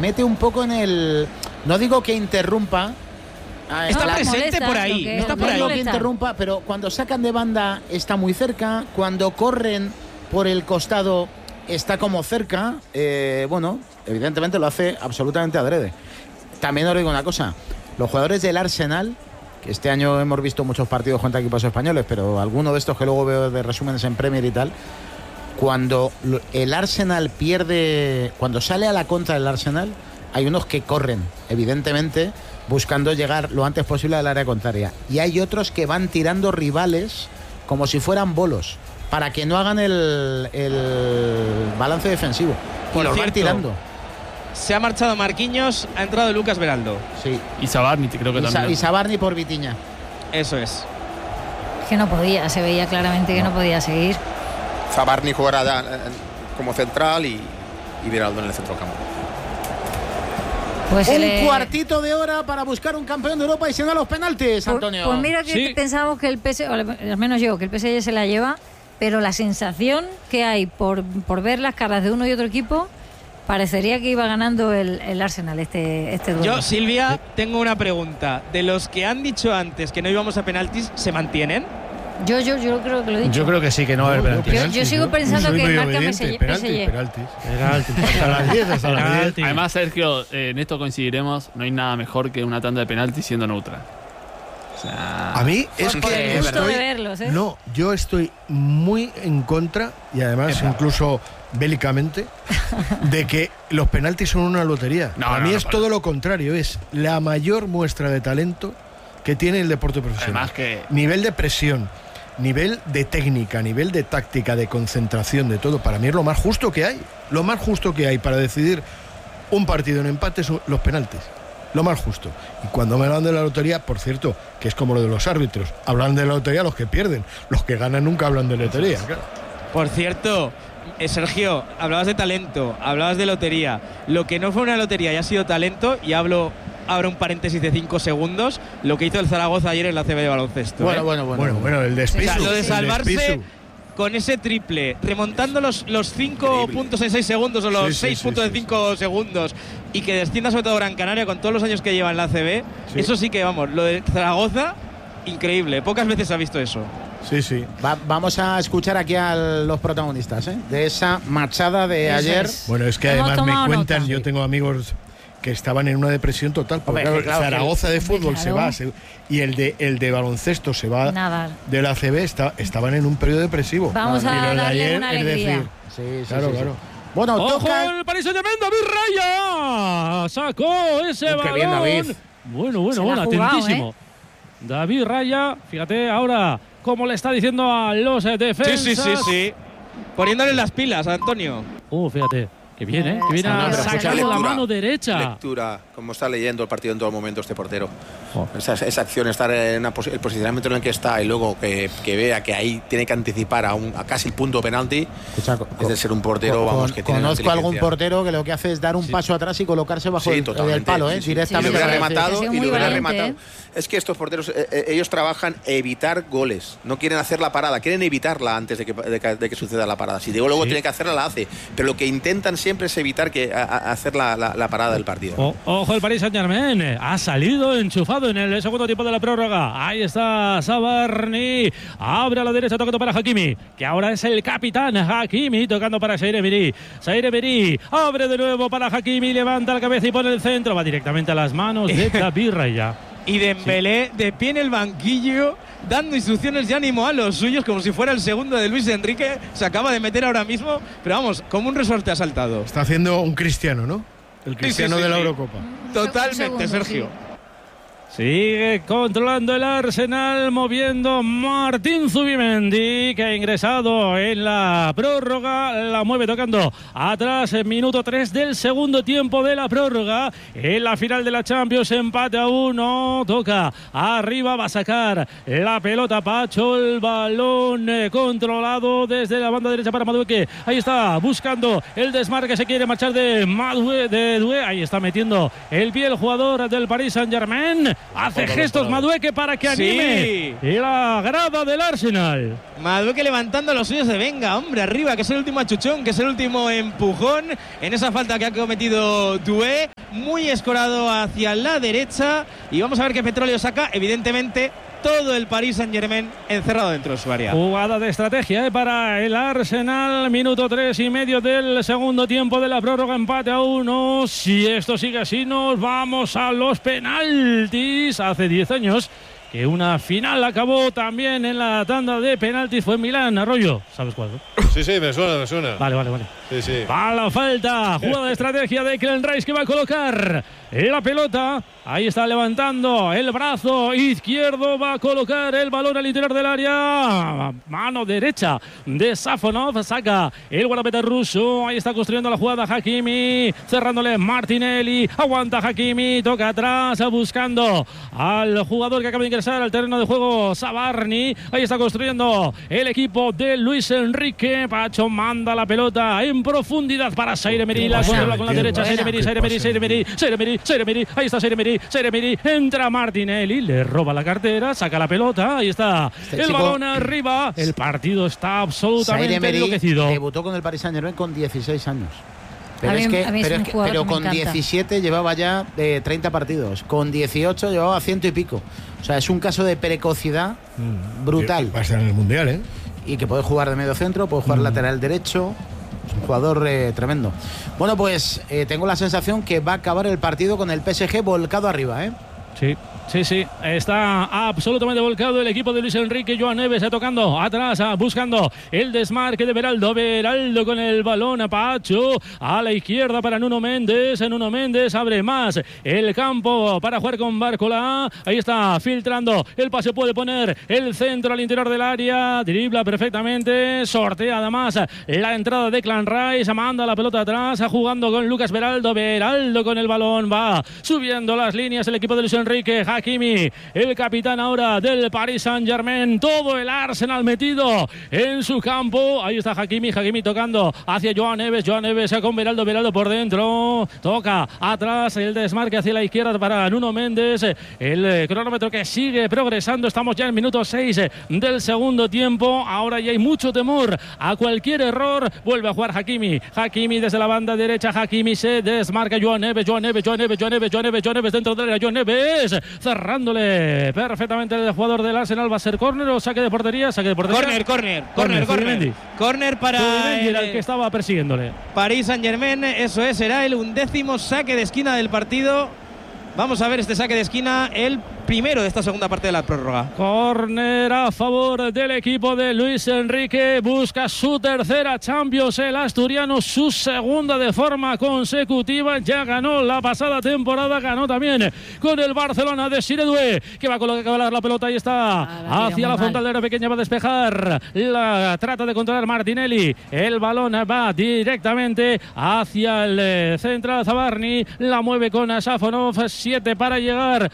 mete un poco en el... No digo que interrumpa. Está presente por ahí. Está por ahí. No digo que interrumpa, pero cuando sacan de banda está muy cerca. Cuando corren por el costado está como cerca. Bueno, evidentemente lo hace absolutamente adrede. También os digo una cosa. Los jugadores del Arsenal, que este año hemos visto muchos partidos contra equipos españoles, pero alguno de estos que luego veo de resúmenes en Premier y tal, cuando el Arsenal pierde, cuando sale a la contra del Arsenal, hay unos que corren, evidentemente, buscando llegar lo antes posible al área contraria. Y hay otros que van tirando rivales como si fueran bolos, para que no hagan el balance defensivo. Y los van tirando. Se ha marchado Marquinhos, ha entrado Lucas Beraldo. Sí. Y Sabarni, creo que también. Y Sabarni por Vitiña. Eso es. Que no podía, se veía claramente que no podía seguir. Sabarni jugará como central y Beraldo en el centrocampo. Pues un cuartito de hora para buscar un campeón de Europa y se dan los penaltis, Antonio. Pues mira que pensábamos que el PSG, al menos yo, que el PSG se la lleva, pero la sensación que hay por ver las caras de uno y otro equipo, parecería que iba ganando el Arsenal este duelo. Yo, Silvia, tengo una pregunta. De los que han dicho antes que no íbamos a penaltis, ¿se mantienen? Yo creo que lo he dicho. Yo creo que sí, que no va a haber penaltis. Yo sigo pensando que marca PSG. Penaltis. Hasta las 10, hasta las 10. Además, Sergio, en esto coincidiremos, no hay nada mejor que una tanda de penaltis siendo neutra. O sea, a mí es que de verlos, ¿eh? No, yo estoy muy en contra, y además incluso bélicamente, de que los penaltis son una lotería. A mí es todo lo contrario, es la mayor muestra de talento que tiene el deporte profesional. Además que nivel de presión, nivel de técnica, nivel de táctica, de concentración, de todo. Para mí es lo más justo que hay. Lo más justo que hay para decidir un partido en empate son los penaltis. Lo más justo. Y cuando me hablan de la lotería, por cierto, que es como lo de los árbitros, hablan de la lotería los que pierden. Los que ganan nunca hablan de lotería. Claro. Por cierto, Sergio, hablabas de talento, hablabas de lotería. Lo que no fue una lotería y ha sido talento, y abro un paréntesis de 5 segundos, lo que hizo el Zaragoza ayer en la CB de baloncesto. Bueno, el despiso. O sea, lo de salvarse con ese triple, remontando los 5 puntos en 6 segundos o los 6 puntos en 5 segundos, y que descienda sobre todo Gran Canaria con todos los años que lleva en la CB, eso sí que, vamos, lo de Zaragoza, increíble. Pocas veces se ha visto eso. Sí. Vamos a escuchar aquí a los protagonistas de esa machada de ayer. Bueno, es que además me cuentan, yo tengo amigos que estaban en una depresión total, porque claro, Zaragoza de fútbol se va, y el de baloncesto se va de la ACB, estaban en un periodo depresivo. Vamos a darle una alegría. Claro. Bueno, ¡ojo el Paris Saint-Germain! ¡David Raya! Sacó ese balón. Bien, David. Bueno, atentísimo. David Raya, fíjate ahora cómo le está diciendo a los defensas. Sí. Poniéndole las pilas a Antonio. Fíjate. Que viene, que viene a sacar la mano derecha. Lectura, como está leyendo el partido en todo momento este portero. Esa acción, estar en el posicionamiento en el que está, y luego que vea que ahí tiene que anticipar a casi el punto penalti. Es de ser un portero, que tiene. Conozco a algún portero que lo que hace es dar un paso atrás y colocarse bajo el palo, directamente. Y lo hubiera rematado. Valiente. Es que estos porteros, ellos trabajan evitar goles. No quieren hacer la parada, quieren evitarla antes de que suceda la parada. Si luego tiene que hacerla, la hace. Pero lo que intentan siempre es evitar hacer la parada del partido. Ojo, el Paris Saint-Germain ha salido enchufado en el segundo tiempo de la prórroga. Ahí está Sabarni, abre a la derecha, tocando para Hakimi, que ahora es el capitán. Hakimi tocando para Zaire Emery, abre de nuevo para Hakimi, levanta la cabeza y pone el centro, va directamente a las manos de David Raya. Y Dembélé de pie en el banquillo, dando instrucciones de ánimo a los suyos, como si fuera el segundo de Luis Enrique. Se acaba de meter ahora mismo, pero vamos, como un resorte ha saltado. Está haciendo un Cristiano, ¿no? El Cristiano de la Eurocopa. Totalmente, Sergio. Sigue controlando el Arsenal, moviendo Martín Zubimendi, que ha ingresado en la prórroga, la mueve tocando atrás en minuto 3 del segundo tiempo de la prórroga. En la final de la Champions, empate a 1, toca arriba, va a sacar la pelota Pacho, el balón controlado desde la banda derecha para Madueke. Ahí está, buscando el desmarque, se quiere marchar de Doué, ahí está metiendo el pie el jugador del Paris Saint-Germain. Hace gestos Madueke para que anime y la grada del Arsenal. Madueke levantando los suyos de venga, hombre, arriba, que es el último achuchón, que es el último empujón en esa falta que ha cometido Doué. muy escorado hacia la derecha. Y vamos a ver qué Petróleo saca. Evidentemente, todo el Paris Saint-Germain encerrado dentro de su área. Jugada de estrategia para el Arsenal. Minuto 3:30 del segundo tiempo de la prórroga. Empate a 1. Si esto sigue así, nos vamos a los penaltis. Hace 10 años que una final acabó también en la tanda de penaltis. Fue en Milán. Arroyo, ¿sabes cuál? Sí, me suena. Vale. Sí. Va la falta. Jugada de estrategia de Declan Rice, que va a colocar la pelota. Ahí está levantando el brazo izquierdo. Va a colocar el balón al interior del área. Mano derecha de Safonov. Saca el guardameta ruso. Ahí está construyendo la jugada Hakimi. Cerrándole Martinelli. Aguanta Hakimi. Toca atrás. Buscando al jugador que acaba de ingresar al terreno de juego, Zabarni. Ahí está construyendo el equipo de Luis Enrique. Pacho manda la pelota en profundidad para Zaire Emery. La controla con la derecha. Zaire Emery. Ahí está Zaire Emery. Entra Martinelli. Le roba la cartera. Saca la pelota. Ahí está el balón arriba. El partido está absolutamente enloquecido. Debutó con el Paris Saint-Germain con 16 años. Pero con 17 llevaba ya 30 partidos. Con 18 llevaba 100 y pico. O sea, es un caso de precocidad brutal. Va a estar en el Mundial, ¿eh? Y que puede jugar de medio centro, puede jugar lateral derecho. Es un jugador tremendo. Bueno, pues tengo la sensación que va a acabar el partido con el PSG volcado arriba, ¿eh? Sí, está absolutamente volcado el equipo de Luis Enrique. Joan Neves tocando atrás, buscando el desmarque de Beraldo con el balón a Pacho, a la izquierda para Nuno Méndez. Nuno Méndez abre más el campo para jugar con Barcola. Ahí está filtrando el pase, puede poner el centro al interior del área, dribla perfectamente, sortea además la entrada de Declan Rice, manda la pelota atrás, jugando con Lucas Beraldo con el balón, va subiendo las líneas el equipo de Luis Enrique. Hakimi, el capitán ahora del Paris Saint-Germain. Todo el Arsenal metido en su campo. Ahí está Hakimi tocando hacia Joan Neves con Beraldo por dentro. Toca atrás el desmarque hacia la izquierda para Nuno Méndez. El cronómetro que sigue progresando. Estamos ya en minuto 6 del segundo tiempo. Ahora ya hay mucho temor a cualquier error. Vuelve a jugar Hakimi desde la banda derecha. Hakimi se desmarca. Joan Neves dentro del área. Joan Neves cerrándole perfectamente el jugador del Arsenal. ¿Va a ser córner o saque de portería? Córner para el que estaba persiguiéndole. Paris Saint-Germain, eso es, será el 11º saque de esquina del partido. Vamos a ver este saque de esquina, el primero de esta segunda parte de la prórroga. Córner a favor del equipo de Luis Enrique. Busca su tercera Champions el asturiano, su segunda de forma consecutiva. Ya ganó la pasada temporada, ganó también con el Barcelona de Siredue, que va a colocar la pelota. Ahí está, hacia la frontal de área pequeña, va a despejar. La trata de controlar Martinelli. El balón va directamente hacia el central. Zabarni la mueve con Safonov. 7 para llegar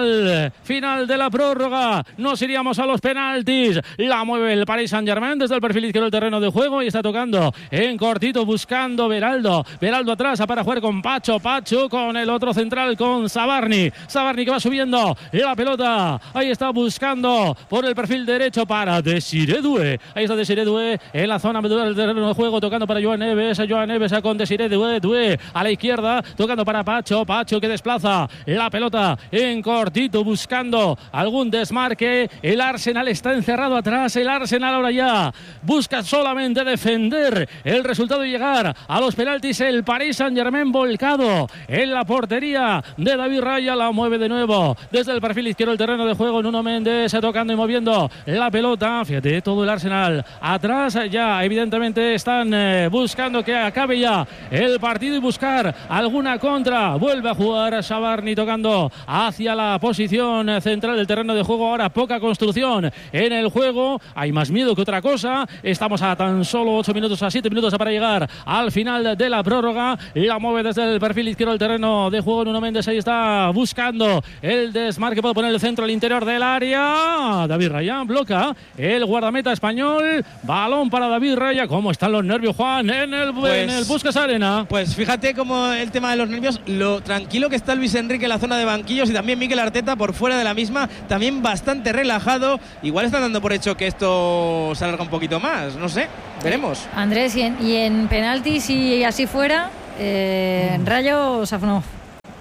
al final de la prórroga. Nos iríamos a los penaltis. La mueve el Paris Saint-Germain desde el perfil izquierdo del terreno de juego y está tocando en cortito, buscando Beraldo atrás para jugar con Pacho con el otro central, con Zabarni que va subiendo la pelota. Ahí está buscando por el perfil derecho para Desiré Doué. Ahí está Desiré Doué en la zona del terreno de juego, tocando para Joan Neves con Desiré Doué a la izquierda, tocando para Pacho que desplaza la pelota en cortito, buscando algún desmarque. El Arsenal está encerrado atrás. El Arsenal ahora ya busca solamente defender el resultado y llegar a los penaltis. El Paris Saint-Germain volcado en la portería de David Raya. La mueve de nuevo desde el perfil izquierdo del terreno de juego. Nuno Méndez tocando y moviendo la pelota. Fíjate, todo el Arsenal atrás. Ya evidentemente están buscando que acabe ya el partido y buscar alguna contra. Vuelve a jugar Zabarni tocando hacia la posición central del terreno de juego. Ahora poca construcción en el juego, hay más miedo que otra cosa. Estamos a tan solo 8 minutos, a 7 minutos para llegar al final de la prórroga. La mueve desde el perfil izquierdo del terreno de juego Nuno Méndez. Ahí está buscando el desmarque, puede poner el centro al interior del área. David Raya bloca el guardameta español. Balón para David Raya. ¿Cómo están los nervios, Juan, en el Puskas Arena? Pues fíjate cómo el tema de los nervios, lo tranquilo que está Luis Enrique en la zona de banquillos, y también Mikel Arteta por fuera de la misma, también bastante relajado. Igual están dando por hecho que esto se alarga un poquito más, no sé, veremos. Andrés, y en penaltis, si así fuera, Rayo o Safonov.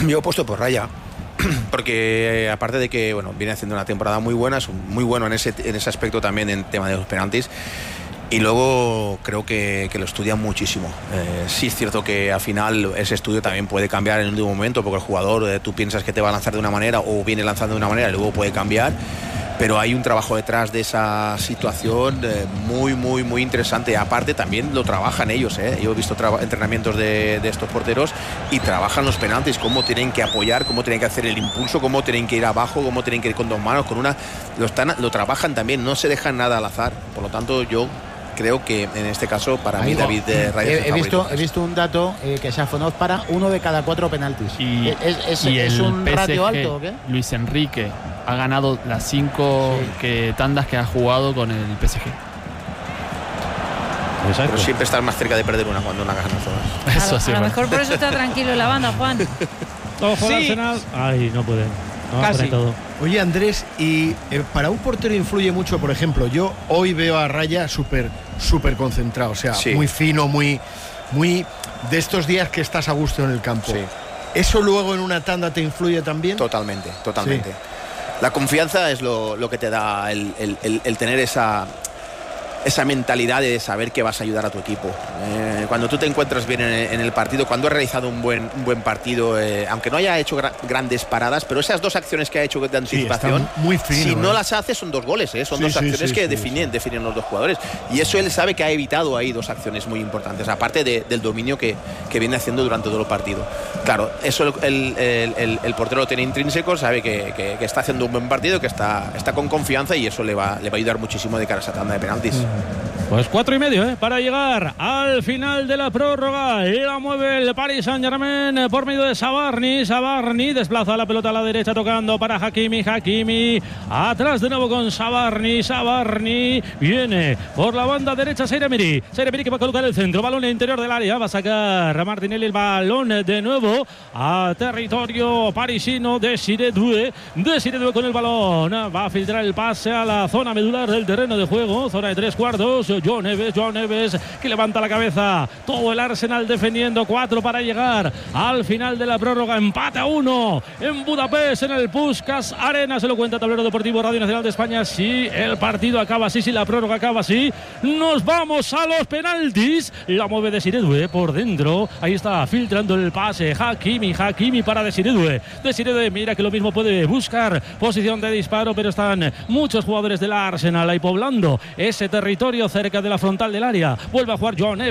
Yo he puesto por Raya. Porque aparte de que viene haciendo una temporada muy buena, es muy bueno en ese aspecto también en tema de los penaltis. Y luego creo que lo estudian muchísimo. Sí es cierto que al final ese estudio también puede cambiar en un último momento, porque el jugador, tú piensas que te va a lanzar de una manera o viene lanzando de una manera y luego puede cambiar. Pero hay un trabajo detrás de esa situación muy interesante. Aparte también lo trabajan ellos. Yo he visto entrenamientos de estos porteros y trabajan los penaltis, cómo tienen que apoyar, cómo tienen que hacer el impulso, cómo tienen que ir abajo, cómo tienen que ir con dos manos, con una. Lo trabajan también, no se dejan nada al azar. Por lo tanto, yo creo que en este caso para mí David Raya es el favorito. He visto un dato que Safonov para 1 de cada 4 penaltis. ¿Es un PSG, ratio alto o qué? Luis Enrique ha ganado las 5 tandas que ha jugado con el PSG. Exacto. Pero siempre estás más cerca de perder una cuando una ganas todas. Eso sí. A lo mejor por eso está tranquilo en la banda, Juan. Ojo al Arsenal. Ay, no pueden. No va a poner todo. Oye, Andrés, y para un portero influye mucho, por ejemplo, yo hoy veo a Raya súper concentrado, o sea, muy fino, muy de estos días que estás a gusto en el campo. Sí. ¿Eso luego en una tanda te influye también? Totalmente. Sí. La confianza es lo que te da el tener esa mentalidad de saber que vas a ayudar a tu equipo. Cuando tú te encuentras bien en el partido, cuando has realizado un buen partido, aunque no haya hecho grandes paradas, pero esas 2 acciones que ha hecho de anticipación, muy fino, si no las hace, son 2 goles, son 2 acciones que definen los 2 jugadores. Y eso él sabe que ha evitado ahí 2 acciones muy importantes, aparte del dominio que viene haciendo durante todo el partido. Claro, eso el portero lo tiene intrínseco, sabe que está haciendo un buen partido, que está con confianza, y eso le va a ayudar muchísimo de cara a esa tanda de penaltis. Pues 4,5 para llegar al final de la prórroga. Y la mueve el Paris Saint-Germain por medio de Sabarny. Sabarny desplaza la pelota a la derecha tocando para Hakimi. Hakimi atrás de nuevo con Sabarny. Sabarny viene por la banda derecha Zaire Emery. Zaire Emery que va a colocar el centro. Balón en el interior del área. Va a sacar a Martinelli el balón de nuevo a territorio parisino. Desiré Doué con el balón. Va a filtrar el pase a la zona medular del terreno de juego. Zona de 3/4. João Neves que levanta la cabeza. Todo el Arsenal defendiendo. 4 para llegar al final de la prórroga. Empate a 1 en Budapest, en el Puskás Arena. Se lo cuenta Tablero Deportivo Radio Nacional de España. Si el partido acaba así, si la prórroga acaba así, nos vamos a los penaltis. La mueve Desiré Doué por dentro. Ahí está filtrando el pase. Hakimi para Desiré Doué. Desiré Doué, mira que lo mismo puede buscar posición de disparo, pero están muchos jugadores del Arsenal ahí poblando ese territorio cerca de la frontal del área. Vuelve a jugar João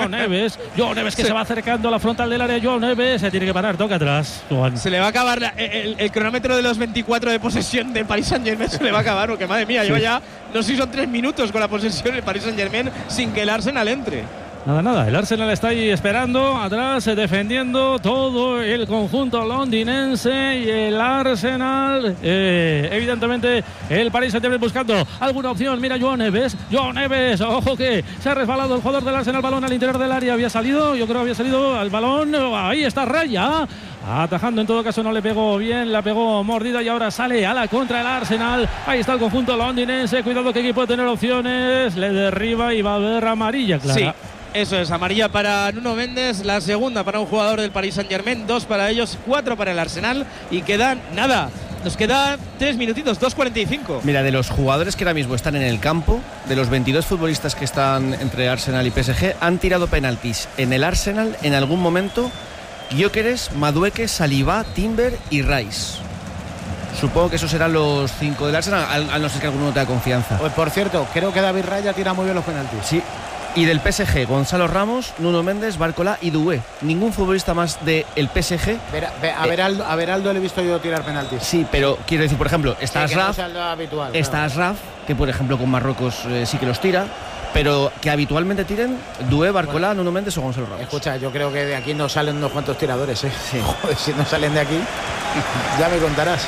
Neves que se va acercando a la frontal del área. João Neves se tiene que parar, toca atrás. Juan. Se le va a acabar el cronómetro de los 24 de posesión del Paris Saint-Germain. Se le va a acabar, porque madre mía, lleva ya, no sé si son 3 minutos con la posesión el Paris Saint-Germain sin que el Arsenal entre. Nada, el Arsenal está ahí esperando, atrás, defendiendo todo el conjunto londinense, y el Arsenal, evidentemente, el Paris Saint-Germain buscando alguna opción. Mira João Neves, ojo que se ha resbalado el jugador del Arsenal, balón al interior del área, había salido al balón, ahí está Raya, atajando, en todo caso no le pegó bien, la pegó mordida, y ahora sale a la contra el Arsenal. Ahí está el conjunto londinense, cuidado que aquí puede tener opciones, le derriba y va a haber amarilla, clara. Sí. Eso es, amarilla para Nuno Méndez, la segunda para un jugador del Paris Saint-Germain, 2 para ellos, 4 para el Arsenal, y quedan nada. Nos quedan 3 minutitos, 2:45. Mira, de los jugadores que ahora mismo están en el campo, de los 22 futbolistas que están entre Arsenal y PSG, han tirado penaltis en el Arsenal en algún momento Gyökeres, Madueke, Saliba, Timber y Rice. Supongo que esos serán los 5 del Arsenal, al no ser que alguno tenga confianza. Pues por cierto, creo que David Raya tira muy bien los penaltis. Sí. Y del PSG, Gonzalo Ramos, Nuno Méndez, Barcola y Doué. Ningún futbolista más del PSG. A Beraldo le he visto yo tirar penaltis. Sí, pero quiero decir, por ejemplo, está Ashraf, Ashraf, que por ejemplo con Marruecos sí que los tira, pero que habitualmente tiren Doué, Barcola, Nuno Méndez o Gonzalo Ramos. Escucha, yo creo que de aquí no salen unos cuantos tiradores, ¿eh? Sí. Joder, si no salen de aquí, ya me contarás.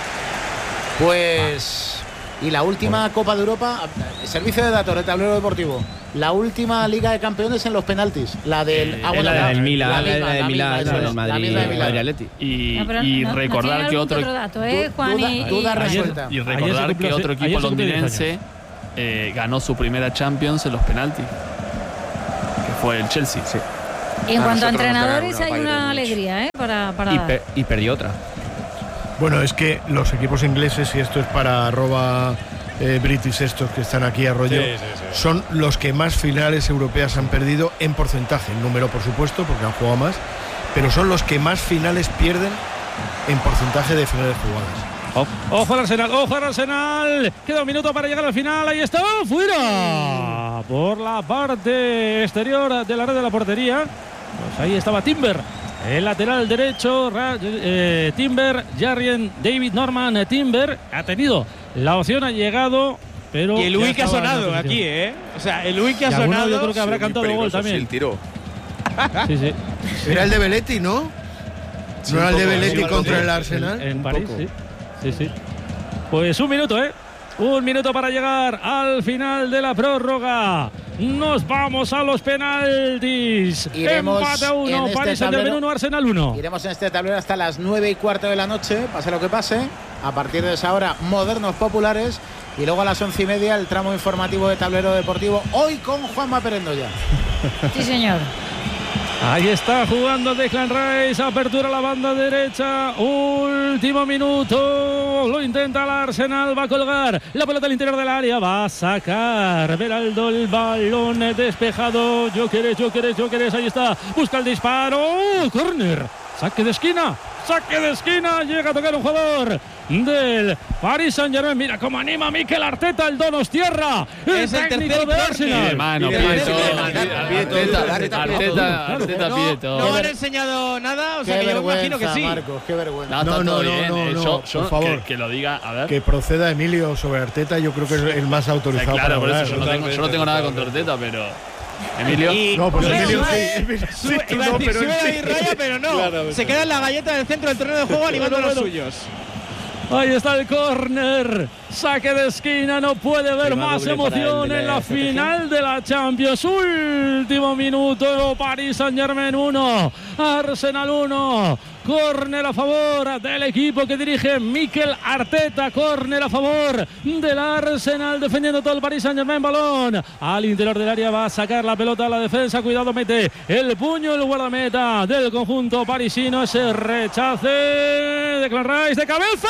Pues... Y la última Copa de Europa, servicio de datos, el tablero deportivo. La última Liga de Campeones en los penaltis. La del Milan, la del Madrid Atleti. Y recordar que otro duda resuelta. Y recordar que otro equipo londinense ganó su primera Champions en los penaltis, que fue el Chelsea. Sí. En cuanto a nosotros nos entrenadores ganaron hay al Bayern una de Múnich. alegría, para dar. Y perdió otra. Bueno, es que los equipos ingleses, y esto es para British estos que están aquí a rollo, son los que más finales europeas han perdido en porcentaje, en número por supuesto, porque han jugado más, pero son los que más finales pierden en porcentaje de finales jugadas. Ojo al Arsenal, queda un minuto para llegar al final, ahí está, fuera por la parte exterior de la red de la portería. Pues ahí estaba Timber, el lateral derecho, Timber, Jarrien, David Norman, Timber ha tenido la opción, ha llegado, pero y el Uy que ha sonado aquí, o sea, el Uy que ha sonado, yo creo que habrá cantado el gol también. Sí, el tiro. Sí. Era el de Belletti, ¿no? Sí, ¿No era el de Belletti sí, contra sí, el Arsenal? En París, sí. Pues un minuto, un minuto para llegar al final de la prórroga. Nos vamos a los penaltis. Empate a 1, Paris Saint-Germain 1, Arsenal 1. Iremos en este tablero hasta las 9:15 de la noche, pase lo que pase. A partir de esa hora, modernos populares. Y luego a las 11:30 el tramo informativo de Tablero Deportivo. Hoy con Juanma Perendoya. Sí, señor. Ahí está jugando Declan Rice, apertura a la banda derecha, último minuto, lo intenta el Arsenal, va a colgar la pelota al interior del área, va a sacar Beraldo el balón despejado, Gyökeres, ahí está, busca el disparo, córner, saque de esquina, llega a tocar un jugador del Paris Saint-Germain. Mira cómo anima a Mikel Arteta, el Donostiarra, el técnico de Arsenal. Arteta pide todo. ¿No han enseñado nada? O sea, que yo me imagino que sí. Marcos, qué vergüenza. No, por favor. Que lo diga, a ver. Que proceda Emilio sobre Arteta, yo creo que es el más autorizado. Claro, por para eso hablar. yo no tengo nada contra Arteta, pero Emilio. No, pues Emilio sí. Iba a decir, sube David Raya, pero no. Claramente. Se queda en la galleta del centro del terreno de juego animando a los suyos. Ahí está el córner, saque de esquina, no puede haber más emoción en la final de la Champions. Último minuto, Paris Saint-Germain 1, Arsenal 1. Córner a favor del equipo que dirige Mikel Arteta. Córner a favor del Arsenal, defendiendo todo el Paris Saint-Germain. Balón al interior del área, va a sacar la pelota a la defensa. Cuidado, mete el puño el guardameta del conjunto parisino. Ese rechace de Declan Rice de cabeza.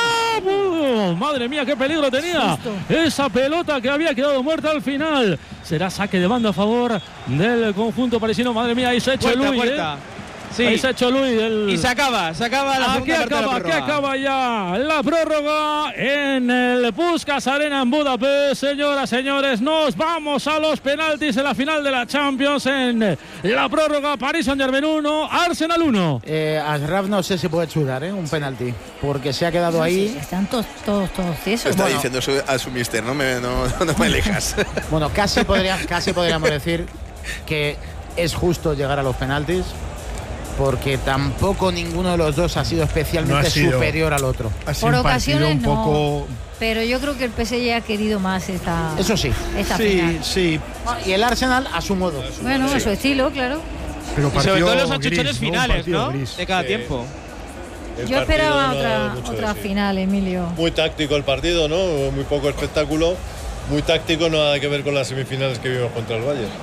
Madre mía, qué peligro tenía esa pelota que había quedado muerta al final. Será saque de banda a favor del conjunto parisino. Madre mía, ahí se ha hecho Luis. Sí. Ahí se ha hecho Luis. Y se acaba la segunda parte de la prórroga. Aquí acaba ya la prórroga en el Puskás Arena en Budapest. Señoras, señores, nos vamos a los penaltis en la final de la Champions. En la prórroga, Paris Saint-Germain 1, Arsenal 1. Ashraf no sé si puede chutar un penalti, porque se ha quedado ahí. Están todos tiesos. Está diciendo eso a su mister, no me alejas. Bueno, casi podríamos decir que es justo llegar a los penaltis, porque tampoco ninguno de los dos ha sido especialmente superior al otro. Por ocasiones un poco. Pero yo creo que el PSG ha querido más esta. Eso sí. Esta final. Sí. Y el Arsenal a su modo. Bueno, a su estilo, claro. Pero Y sobre todo los achuchones gris, finales, ¿no? ¿no? De cada tiempo. Yo esperaba otra final, Emilio. Muy táctico el partido, ¿no? Muy poco espectáculo. Muy táctico, nada que ver con las semifinales que vimos contra el Bayern.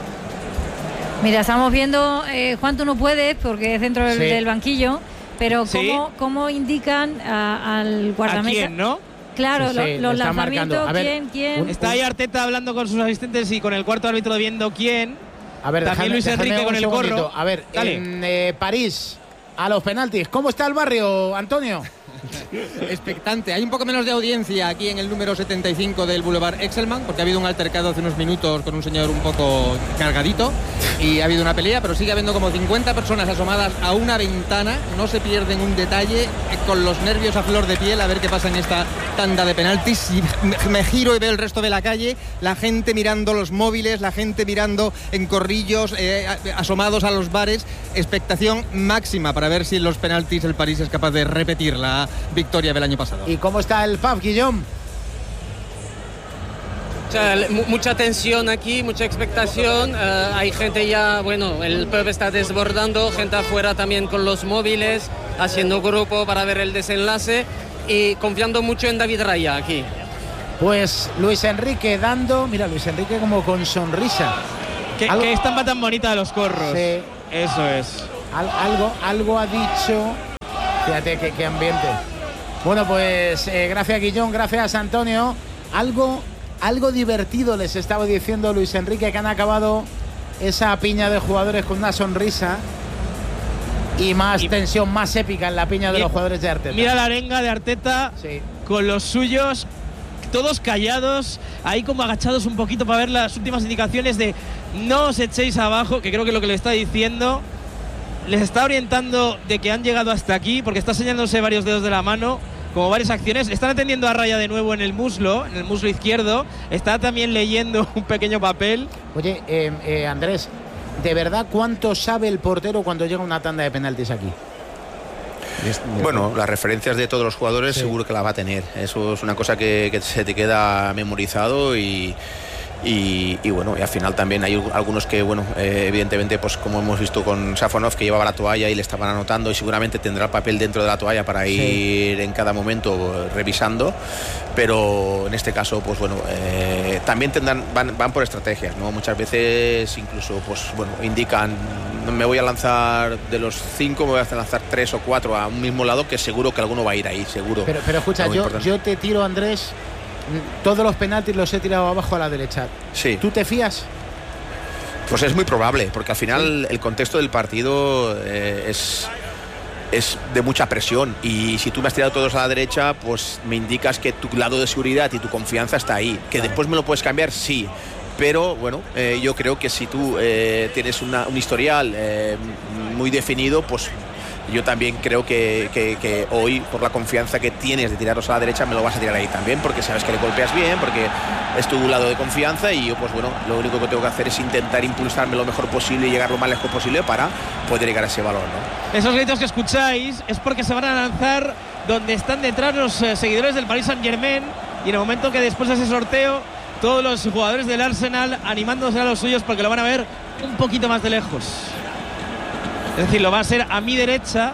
Mira, estamos viendo, Juan, tú no puedes porque es dentro del banquillo, pero ¿cómo indican al guardameta? ¿A quién, no? Claro, los lanzamientos, ¿quién? Está ahí Arteta hablando con sus asistentes y con el cuarto árbitro viendo quién. A ver, también Luis Enrique con el gorro. A ver, en París, a los penaltis, ¿cómo está el barrio, Antonio? Expectante. Hay un poco menos de audiencia aquí en el número 75 del Boulevard Excelman, porque ha habido un altercado hace unos minutos con un señor un poco cargadito y ha habido una pelea, pero sigue habiendo como 50 personas asomadas a una ventana. No se pierden un detalle, con los nervios a flor de piel, a ver qué pasa en esta tanda de penaltis. Si me giro y veo el resto de la calle, la gente mirando los móviles, la gente mirando en corrillos, asomados a los bares. Expectación máxima para ver si en los penaltis el París es capaz de repetir la victoria del año pasado. ¿Y cómo está el pub, Guillaume? Mucha tensión aquí, mucha expectación. Hay gente ya, bueno, el pub está desbordando, gente afuera también con los móviles, haciendo grupo para ver el desenlace y confiando mucho en David Raya aquí. Pues Luis Enrique Luis Enrique como con sonrisa. Qué estampa tan bonita de los corros. Sí. Eso es. Algo ha dicho. Fíjate qué ambiente. Bueno, pues gracias Guillón, gracias Antonio. Algo divertido les estaba diciendo Luis Enrique, que han acabado esa piña de jugadores con una sonrisa y más tensión, más épica en la piña de los jugadores de Arteta. Mira la arenga de Arteta con los suyos, todos callados, ahí como agachados un poquito para ver las últimas indicaciones de no os echéis abajo, que creo que es lo que le está diciendo. Les está orientando de que han llegado hasta aquí, porque está señalándose varios dedos de la mano, como varias acciones. Están atendiendo a Raya de nuevo en el muslo izquierdo. Está también leyendo un pequeño papel. Oye, Andrés, ¿de verdad cuánto sabe el portero cuando llega una tanda de penaltis aquí? Bueno, las referencias de todos los jugadores seguro que las va a tener. Eso es una cosa que se te queda memorizado y bueno, y al final también hay algunos que, bueno, evidentemente, pues como hemos visto con Safonov, que llevaba la toalla y le estaban anotando, y seguramente tendrá el papel dentro de la toalla para ir en cada momento revisando, pero en este caso, pues bueno, también van por estrategias, ¿no? Muchas veces incluso, pues bueno, indican, me voy a lanzar de los 5, me voy a lanzar 3 o 4 a un mismo lado, que seguro que alguno va a ir ahí, seguro. Pero escucha, yo te tiro, Andrés. Todos los penaltis los he tirado abajo a la derecha. Sí. ¿Tú te fías? Pues es muy probable, porque al final el contexto del partido es de mucha presión, y si tú me has tirado todos a la derecha, pues me indicas que tu lado de seguridad y tu confianza está ahí. Que después me lo puedes cambiar, sí. Pero bueno, yo creo que si tú tienes un historial muy definido, pues yo también creo que hoy, por la confianza que tienes de tirarlos a la derecha, me lo vas a tirar ahí también, porque sabes que le golpeas bien, porque es tu lado de confianza, y yo, pues bueno, lo único que tengo que hacer es intentar impulsarme lo mejor posible y llegar lo más lejos posible para poder llegar a ese balón, ¿no? Esos gritos que escucháis es porque se van a lanzar donde están detrás los seguidores del Paris Saint-Germain, y en el momento que después de ese sorteo, todos los jugadores del Arsenal animándose a los suyos, porque lo van a ver un poquito más de lejos. Es decir, lo va a ser a mi derecha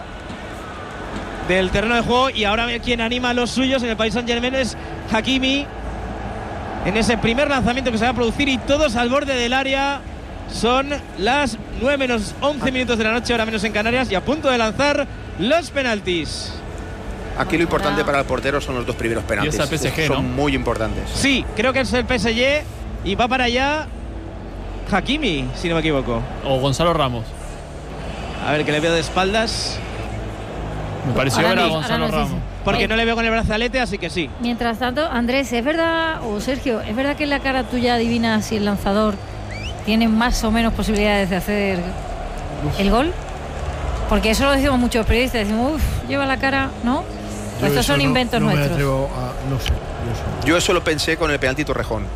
del terreno de juego, y ahora quien anima a los suyos en el Paris Saint-Germain es Hakimi, en ese primer lanzamiento que se va a producir, y todos al borde del área. Son las 9 menos 11 minutos de la noche, ahora menos en Canarias, y a punto de lanzar los penaltis. Aquí lo importante para el portero son los 2 primeros penaltis. Y es el PSG, son ¿no? muy importantes. Sí, creo que es el PSG, y va para allá Hakimi, si no me equivoco. O Gonzalo Ramos. A ver, que le veo de espaldas. Me pareció ver a Gonzalo Ramos. Porque no le veo con el brazalete, así que sí. Mientras tanto, Andrés, ¿es verdad, o Sergio, es verdad que en la cara tuya adivina si el lanzador tiene más o menos posibilidades de hacer el gol? Porque eso lo decimos muchos periodistas, decimos, lleva la cara, ¿no? Estos son inventos nuestros. Me atrevo no sé. Yo eso lo pensé con el penalti Torrejón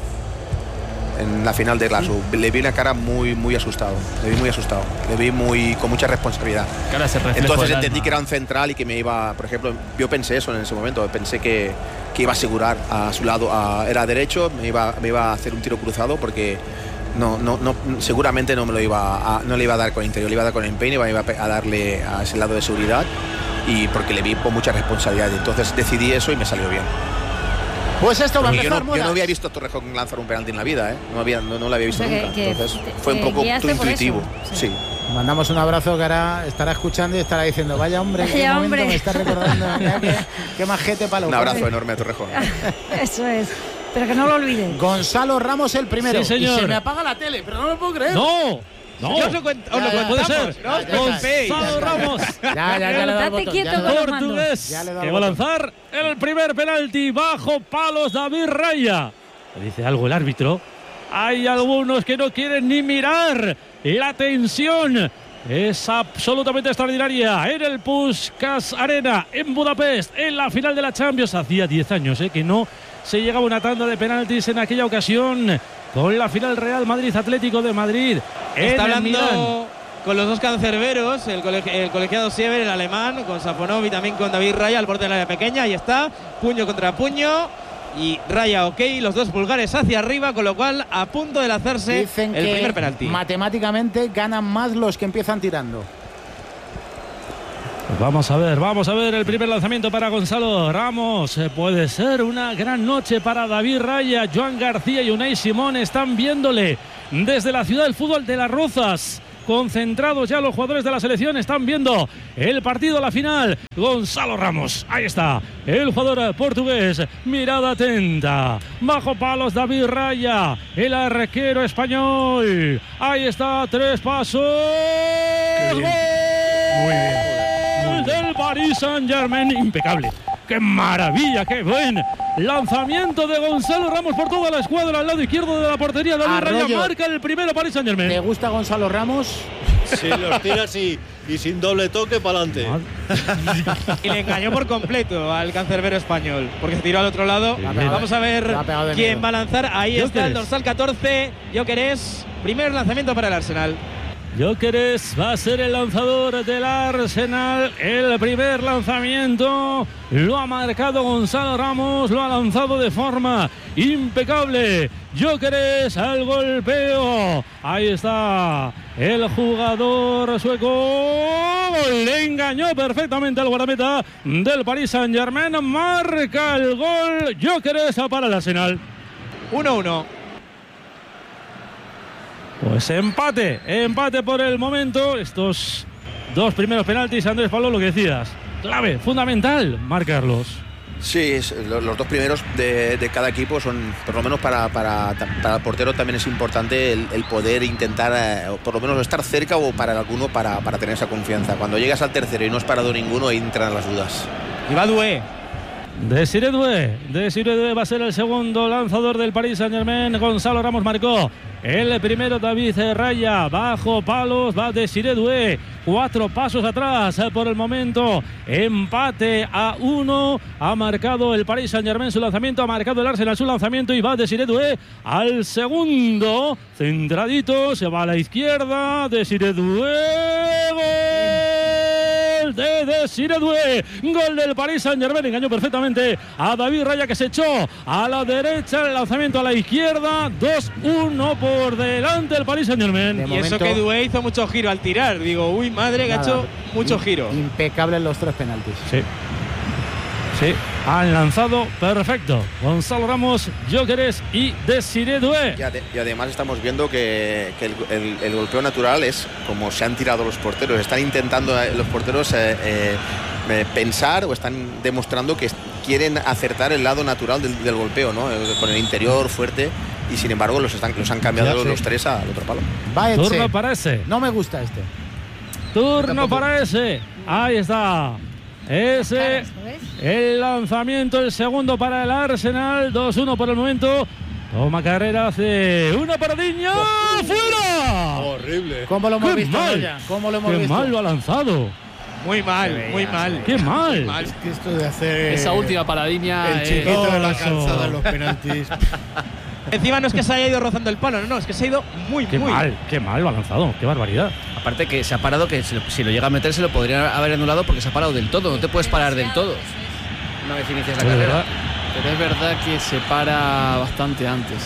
en la final de Glasgow. Le vi una cara muy asustado. Le vi muy asustado. Le vi con mucha responsabilidad. Entonces entendí que era un central y que me iba, por ejemplo, yo pensé eso en ese momento. Pensé que iba a asegurar a su lado, era derecho, me iba a hacer un tiro cruzado, porque seguramente no le iba a dar con el interior, le iba a dar con el empeine, iba a darle a ese lado de seguridad, y porque le vi con mucha responsabilidad. Entonces decidí eso y me salió bien. Pues esto va a empezar. Yo no había visto a Torrejón lanzar un penalti en la vida, ¿eh? No lo había visto nunca. Entonces fue un poco intuitivo. Sí. Mandamos un abrazo, que ahora estará escuchando y estará diciendo, vaya hombre, qué momento me está recordando. Qué majete para los. Un abrazo enorme a Torrejón. Eso es. Pero que no lo olviden. Gonzalo Ramos el primero. Sí, señor. Y se me apaga la tele, pero no lo puedo creer. ¡No! Yo os lo contamos. Puede ser. No os preocupéis. Gonzalo Ramos. Ya le he dado el botón. Portugués, que va a lanzar el primer penalti bajo palos. David Raya. Le dice algo el árbitro. Hay algunos que no quieren ni mirar. La tensión es absolutamente extraordinaria en el Puskás Arena, en Budapest, en la final de la Champions. Hacía 10 años que no se llegaba una tanda de penaltis en aquella ocasión, con la final Real Madrid-Atlético de Madrid. Está hablando con los dos cancerberos, el colegiado Siever, el alemán, con Safonov y también con David Raya al borde del área pequeña. Ahí está, puño contra puño. Y Raya ok, los dos pulgares hacia arriba, con lo cual a punto de lanzarse el primer penalti. Matemáticamente ganan más los que empiezan tirando. Vamos a ver el primer lanzamiento para Gonzalo Ramos. Puede ser una gran noche para David Raya. Joan García y Unai Simón están viéndole desde la ciudad del fútbol de Las Rozas, concentrados ya los jugadores de la selección, están viendo el partido, la final. Gonzalo Ramos, ahí está, el jugador portugués, mirada atenta, bajo palos David Raya, el arquero español, ahí está, 3 pasos, ¡gol! Muy bien. Del Paris Saint-Germain, impecable. ¡Qué maravilla! ¡Qué buen lanzamiento de Gonzalo Ramos por toda la escuadra! Al lado izquierdo de la portería, David Raya marca el primero Paris Saint-Germain. ¿Te gusta Gonzalo Ramos? Si los tiras y sin doble toque, para adelante. Y le engañó por completo al cancerbero español, porque se tiró al otro lado. Sí. Vamos a ver quién va a lanzar. Ahí está el dorsal 14, Gyökeres. Primer lanzamiento para el Arsenal. Gyökeres va a ser el lanzador del Arsenal. El primer lanzamiento lo ha marcado Gonzalo Ramos, lo ha lanzado de forma impecable. Gyökeres al golpeo. Ahí está el jugador sueco. Le engañó perfectamente al guardameta del Paris Saint-Germain. Marca el gol Gyökeres para el Arsenal. 1-1. Pues empate por el momento. Estos 2 primeros penaltis, Andrés Pablo, lo que decías, clave, fundamental, marcarlos. Sí, los 2 primeros de cada equipo son, por lo menos para el portero también es importante el poder intentar, por lo menos estar cerca o para alguno para tener esa confianza. Cuando llegas al tercero y no has parado ninguno, ahí entran las dudas. Y va Doué. Desiré Doué va a ser el segundo lanzador del Paris Saint-Germain. Gonzalo Ramos marcó el primero, David Raya, bajo palos, va Desiré Doué, 4 pasos atrás por el momento, empate a 1, ha marcado el Paris Saint-Germain su lanzamiento, ha marcado el Arsenal su lanzamiento y va Desiré Doué al segundo, centradito, se va a la izquierda, Desiré Doué, gol de Desiré Doué, gol del Paris Saint-Germain, engañó perfectamente a David Raya que se echó a la derecha, el lanzamiento a la izquierda, 2-1 por delante el Paris Saint-Germain. Y eso que Doué hizo mucho giro al tirar, digo, uy madre, que ha hecho mucho giro. Impecables los 3 penaltis. Sí, han lanzado perfecto Gonzalo Ramos, Gyökeres y Desiré Doué. Y además estamos viendo que el golpeo natural es como se han tirado los porteros. Están intentando los porteros pensar o están demostrando que quieren acertar el lado natural del golpeo, ¿no? Con el interior fuerte, y sin embargo los han cambiado los 3 al otro palo. Turno para ese. No me gusta este. Turno para ese. Ahí está. Ese, el lanzamiento, el segundo para el Arsenal, 2-1 por el momento. Toma carrera, hace una paradilla, ¡fuera! Horrible. ¿Cómo lo hemos visto? Qué mal lo ha lanzado. Muy mal, muy mal. Qué mal. Es que esto de hacer esa última paradiña, el chiquito de la calzada en los penaltis. Encima no es que se haya ido rozando el palo, no, es que se ha ido muy mal lo ha lanzado, qué barbaridad. Aparte que se ha parado, que si lo llega a meter se lo podrían haber anulado porque se ha parado del todo, no te puedes parar del todo una vez inicias la carrera. ¿Verdad? Pero es verdad que se para bastante antes.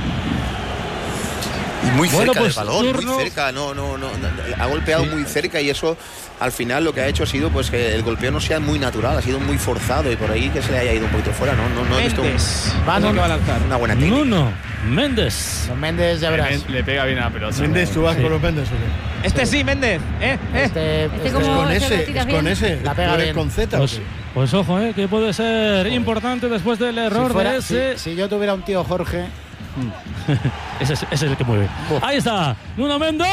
Y muy cerca pues, del balón, muy cerca, no, ha golpeado muy cerca, y eso al final lo que ha hecho ha sido pues que el golpeo no sea muy natural, ha sido muy forzado, y por ahí que se le haya ido un poquito fuera, no he visto va a lanzar una buena técnica. Nuno Méndez. Los Méndez, ya verás. Le pega bien a la pelota. Méndez, ¿tú vas con los Méndez o qué? Este sí, Méndez. Este como es que lo con tiras ese. La pega ¿Tú eres bien. con Z? Pues ojo, que puede ser importante después del error de ese. Si yo tuviera un tío Jorge. Ese es el que mueve. Ahí está, Nuno Méndez.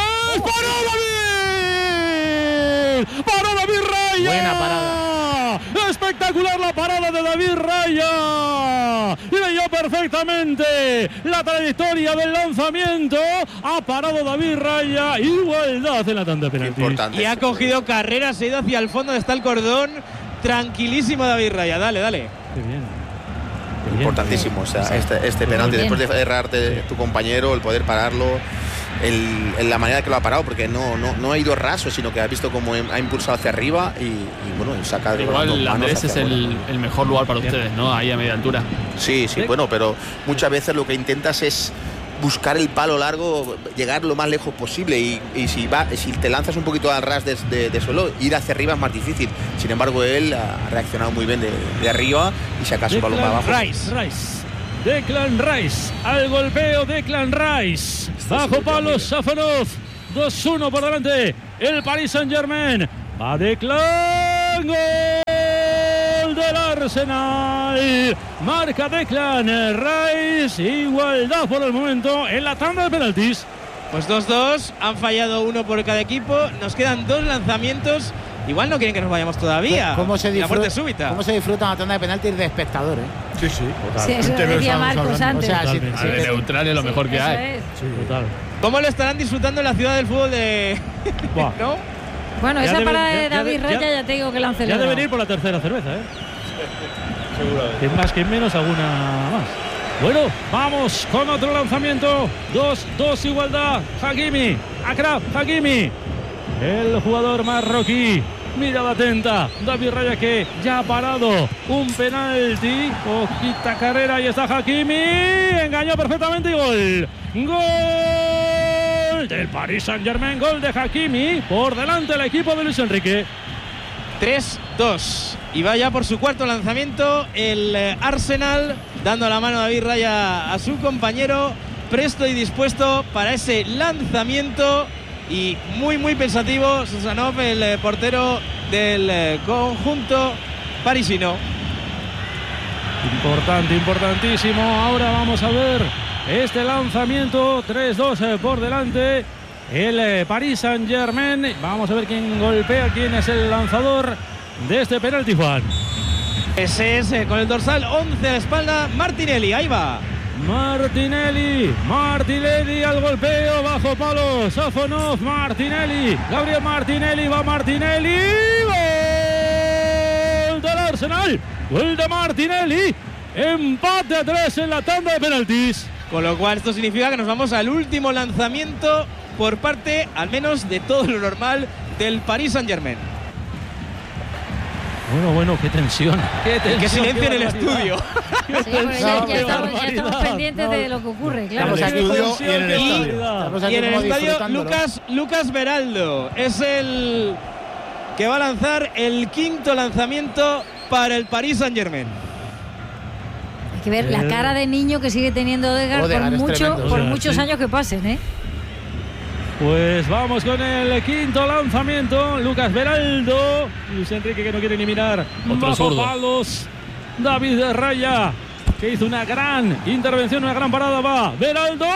¡Paró David Raya! Buena parada. Espectacular la parada de David Raya. Leyó perfectamente la trayectoria del lanzamiento. Ha parado David Raya. Igualdad en la tanda penalti. Y ha cogido carrera, se ha ido hacia el fondo donde está el cordón. Tranquilísimo David Raya. Dale. Qué bien. Importantísimo, o sea, este penalti, después de errarte tu compañero, el poder pararlo, la manera que lo ha parado, porque no ha ido raso, sino que ha visto cómo ha impulsado hacia arriba y bueno, saca de igual Andrés es el mejor lugar para ustedes, ¿no? Ahí a media altura. Sí, bueno, pero muchas veces lo que intentas es buscar el palo largo, llegar lo más lejos posible, y si te lanzas un poquito al ras de suelo, ir hacia arriba es más difícil. Sin embargo, él ha reaccionado muy bien de arriba y saca su balón para abajo. Declan Rice al golpeo, Declan Rice bajo palos, Safanov 2-1 por delante el Paris Saint-Germain. Va Declan, gol del Arsenal. Marca Declan Rice. Igualdad por el momento en la tanda de penaltis. Pues 2-2, han fallado uno por cada equipo. Nos quedan 2 lanzamientos. Igual no quieren que nos vayamos todavía. ¿Cómo se la muerte súbita? ¿Cómo se disfruta una tanda de penaltis de espectador? Sí, sí. Sí, eso decía Marcos antes. O sea, de neutral es lo mejor que hay. Sí, total. ¿Cómo lo estarán disfrutando en la ciudad del fútbol de...? ¿No? Bueno, Ya esa debe- parada ya- de ya David de- Raya ya- ya te digo que la han Ya celebrado. deben ir por la tercera cerveza, ¿eh? Seguramente. Que más que menos alguna más. Bueno, vamos con otro lanzamiento. 2 igualdad. Hakimi, Achraf Hakimi. El jugador marroquí. Mirada atenta. David Raya que ya ha parado. Un penalti. Poquita carrera. Y está Hakimi. Engañó perfectamente y gol. Gol del Paris Saint-Germain. Gol de Hakimi. Por delante el equipo de Luis Enrique. 3-2. Y va ya por su cuarto lanzamiento el Arsenal, dando la mano a David Raya a su compañero, presto y dispuesto para ese lanzamiento. Y muy pensativo Susanov, el portero del conjunto parisino. Importante, importantísimo. Ahora vamos a ver este lanzamiento. 3-2 por delante. El Paris Saint-Germain. Vamos a ver quién golpea, quién es el lanzador de este penalti, Juan. Ese es con el dorsal 11 a la espalda, Martinelli. Ahí va. Martinelli al golpeo, bajo palo, Safonov, Martinelli, Gabriel Martinelli, va Martinelli, gol del Arsenal, gol de Martinelli, empate a 3 en la tanda de penaltis. Con lo cual esto significa que nos vamos al último lanzamiento por parte, al menos de todo lo normal, del Paris Saint-Germain. Bueno, qué tensión. Qué silencio en el estudio. Sí, porque ya estamos pendientes de lo que ocurre, claro. En el estudio y en el estadio. Y en el estadio, Lucas Beraldo es el que va a lanzar el quinto lanzamiento para el Paris Saint-Germain. Hay que ver la cara de niño que sigue teniendo Odegaard por muchos años que pasen, ¿eh? Pues vamos con el quinto lanzamiento. Lucas Beraldo. Luis Enrique que no quiere ni mirar. Otro bajo zurdo. palos. David Raya que hizo una gran intervención, una gran parada. Va Beraldo.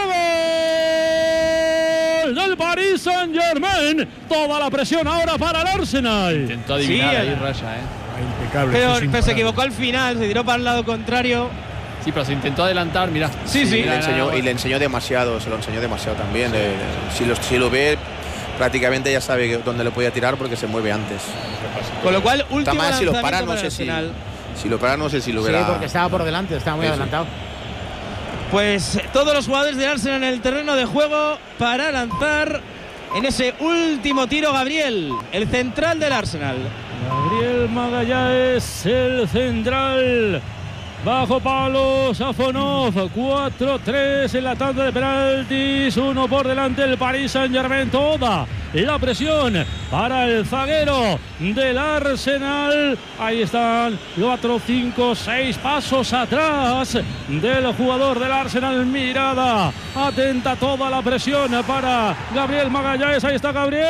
Gol del Paris Saint-Germain. Toda la presión ahora para el Arsenal. Intentó adivinar ahí Raya, Impecable. Pero se equivocó al final, se tiró para el lado contrario. Sí, pero se intentó adelantar, mira. Sí. Y le enseñó demasiado, se lo enseñó demasiado también. Si lo ve, prácticamente ya sabe dónde le podía tirar porque se mueve antes. Con lo cual, último Tamás, si lo lanzamiento para, no para sé el Arsenal. si lo para, no sé si lo verá. Sí, porque estaba por delante, estaba muy adelantado. Pues todos los jugadores del Arsenal en el terreno de juego para lanzar en ese último tiro. Gabriel, el central del Arsenal. Gabriel Magallanes, el central. Bajo palo, Safonov, 4-3 en la tanda de penaltis, 1 por delante el Paris Saint-Germain, toda la presión para el zaguero del Arsenal. Ahí están 4, 5, 6 pasos atrás del jugador del Arsenal. Mirada atenta, toda la presión para Gabriel Magallanes. Ahí está Gabriel.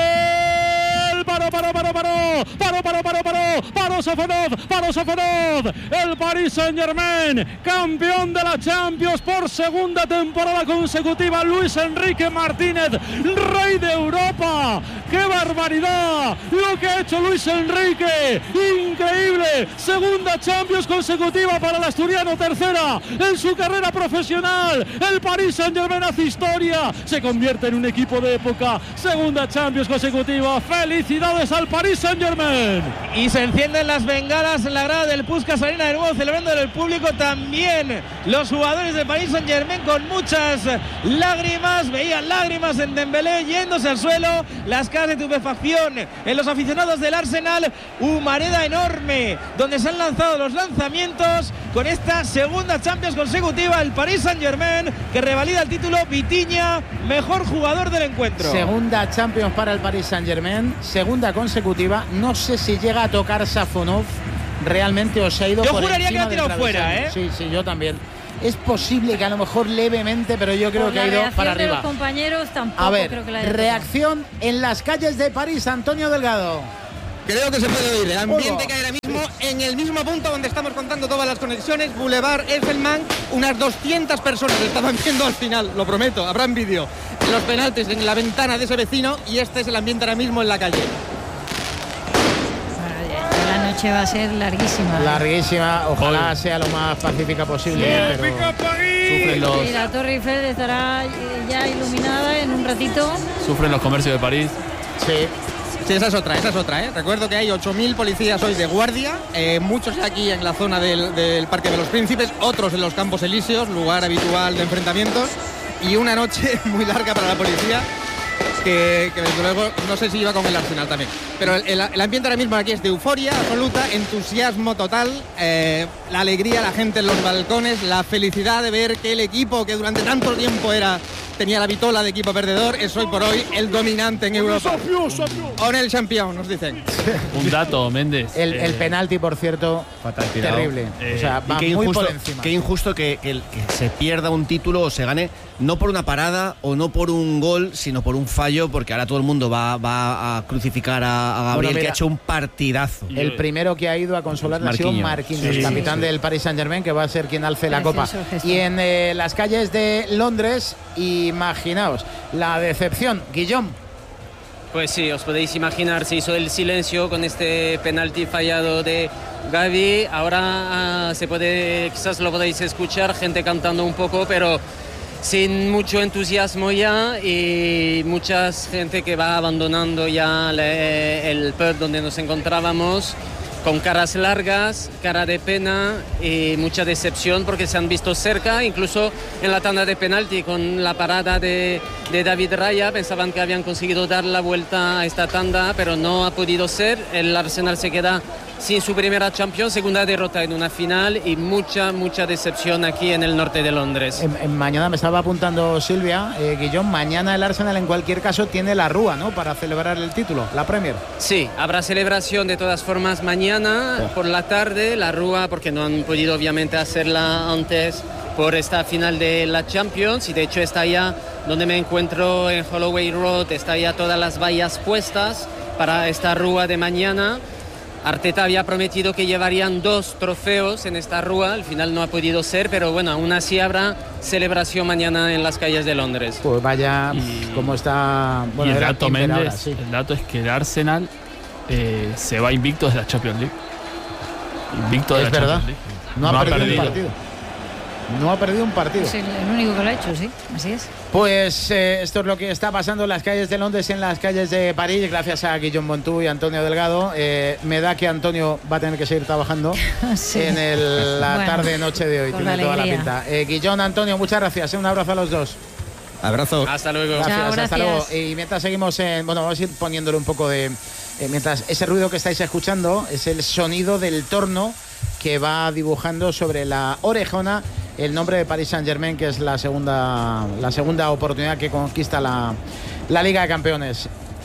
Paró Safonov. El Paris Saint-Germain, campeón de la Champions por segunda temporada consecutiva. Luis Enrique Martínez, rey de Europa. ¡Qué barbaridad lo que ha hecho Luis Enrique! ¡Increíble! Segunda Champions consecutiva para el asturiano, tercera en su carrera profesional. El Paris Saint-Germain hace historia, se convierte en un equipo de época. Segunda Champions consecutiva. ¡Felicidades al Paris Saint-Germain! Y se encienden las bengalas en la grada del Puskás Arena, de nuevo celebrando en el público también los jugadores de Paris Saint-Germain con muchas lágrimas. Veían lágrimas en Dembélé yéndose al suelo, las caras de estupefacción en los aficionados del Arsenal. Humareda enorme donde se han lanzado los lanzamientos con esta segunda Champions consecutiva. El Paris Saint-Germain que revalida el título. Vitinha, mejor jugador del encuentro. Segunda Champions para el Paris Saint-Germain, segunda consecutiva. No sé si llega a tocar Safonov realmente o se ha ido yo por juraría que encima ha tirado del fuera, travesaño. Sí, yo también. es posible que a lo mejor levemente, pero yo creo que ha ido para de arriba. Los compañeros tampoco A ver, creo que la haya reacción en las calles de París, Antonio Delgado. Creo que se puede oír. El ambiente que hay ahora mismo en el mismo punto donde estamos contando todas las conexiones, Boulevard Eiffel-Mann, unas 200 personas estaban viendo al final, lo prometo, habrán vídeo. Los penaltis en la ventana de ese vecino y este es el ambiente ahora mismo en la calle. La noche va a ser larguísima. Larguísima, ojalá sea lo más pacífica posible. Sí. Pero... Sí, la Torre Eiffel estará ya iluminada en un ratito. Sufren los comercios de París. Sí. Sí, esa es otra, ¿eh? Recuerdo que hay 8.000 policías hoy de guardia, muchos aquí en la zona del Parque de los Príncipes, otros en los Campos Elíseos, lugar habitual de enfrentamientos, y una noche muy larga para la policía, que desde luego no sé si iba con el Arsenal también. Pero el ambiente ahora mismo aquí es de euforia absoluta, entusiasmo total, la alegría, la gente en los balcones, la felicidad de ver que el equipo que durante tanto tiempo tenía la vitola de equipo perdedor, es hoy por hoy el dominante en Europa. On el campeón, nos dicen. Un dato, Méndez. El penalti, por cierto, fatal tirado. Terrible. O sea, va y muy por encima. Qué injusto que se pierda un título o se gane, no por una parada o no por un gol, sino por un fallo, porque ahora todo el mundo va a crucificar a Gabriel, que ha hecho un partidazo. El primero que ha ido a consolar ha sido Marquinhos, capitán del Paris Saint-Germain, que va a ser quien alce la copa. Y en las calles de Londres, imaginaos la decepción. Guillaume. Pues sí, os podéis imaginar, se hizo el silencio con este penalti fallado de Gavi. Ahora quizás lo podéis escuchar, gente cantando un poco, pero sin mucho entusiasmo ya, y mucha gente que va abandonando ya el pub donde nos encontrábamos, con caras largas, cara de pena y mucha decepción porque se han visto cerca, incluso en la tanda de penalti con la parada de David Raya. Pensaban que habían conseguido dar la vuelta a esta tanda, pero no ha podido ser. El Arsenal se queda sin su primera Champions, segunda derrota en una final y mucha decepción aquí en el norte de Londres. Mañana me estaba apuntando Silvia, Guillón, mañana el Arsenal en cualquier caso tiene la Rúa, ¿no?, para celebrar el título, la Premier. Sí, habrá celebración de todas formas mañana por la tarde, la Rúa, porque no han podido obviamente hacerla antes por esta final de la Champions, y de hecho está ya donde me encuentro en Holloway Road, está ya todas las vallas puestas para esta Rúa de mañana. Arteta había prometido que llevarían 2 trofeos en esta Rúa, al final no ha podido ser, pero bueno, aún así habrá celebración mañana en las calles de Londres. Pues vaya, como está... Bueno, y el dato, Méndez, ahora, sí. El dato es que el Arsenal se va invicto desde la Champions League. Invicto de la Champions League. No ha perdido un partido. No ha perdido un partido. Es el único que lo ha hecho, sí, así es. Pues esto es lo que está pasando en las calles de Londres y en las calles de París, gracias a Guillaume Montú y Antonio Delgado. Me da que Antonio va a tener que seguir trabajando sí. en la tarde-noche de hoy. Tiene toda la pinta. Guillaume, Antonio, muchas gracias. Un abrazo a los dos. Abrazo. Hasta luego. Gracias, Chao, hasta gracias. luego. Y mientras seguimos bueno, vamos a ir poniéndole un poco de... mientras ese ruido que estáis escuchando es el sonido del torno que va dibujando sobre la orejona el nombre de Paris Saint-Germain, que es la segunda oportunidad que conquista la Liga de Campeones.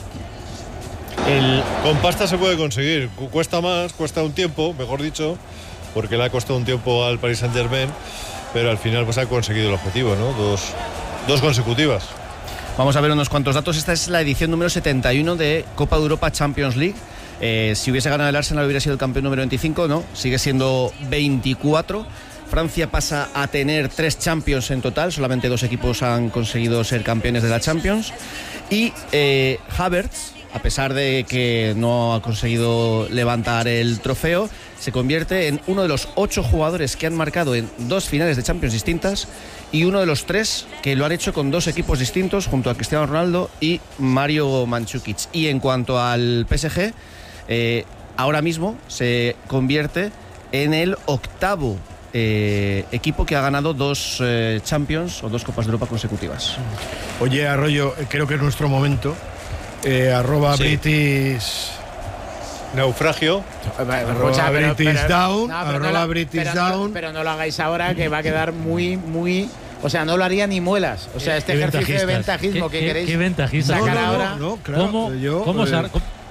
Con pasta se puede conseguir, cuesta más, cuesta un tiempo, mejor dicho, porque le ha costado un tiempo al Paris Saint-Germain, pero al final pues ha conseguido el objetivo, ¿no? Dos consecutivas. Vamos a ver unos cuantos datos. Esta es la edición número 71 de Copa de Europa Champions League. Si hubiese ganado el Arsenal hubiera sido el campeón número 25, ¿no? Sigue siendo 24. Francia pasa a tener 3 Champions en total, solamente 2 equipos han conseguido ser campeones de la Champions. Y Havertz, a pesar de que no ha conseguido levantar el trofeo, se convierte en uno de los 8 jugadores que han marcado en 2 finales de Champions distintas y uno de los 3 que lo han hecho con 2 equipos distintos, junto a Cristiano Ronaldo y Mario Mandzukic. Y en cuanto al PSG, ahora mismo se convierte en el 8º equipo que ha ganado 2 Champions o 2 Copas de Europa consecutivas. Oye, Arroyo, creo que es nuestro momento. @ British Naufragio. British Down. Pero no lo hagáis ahora, que va a quedar muy... O sea, no lo haría ni muelas. O sea, este ejercicio de ventajismo que queréis ¿Qué ventajistas? sacar ahora... No, claro.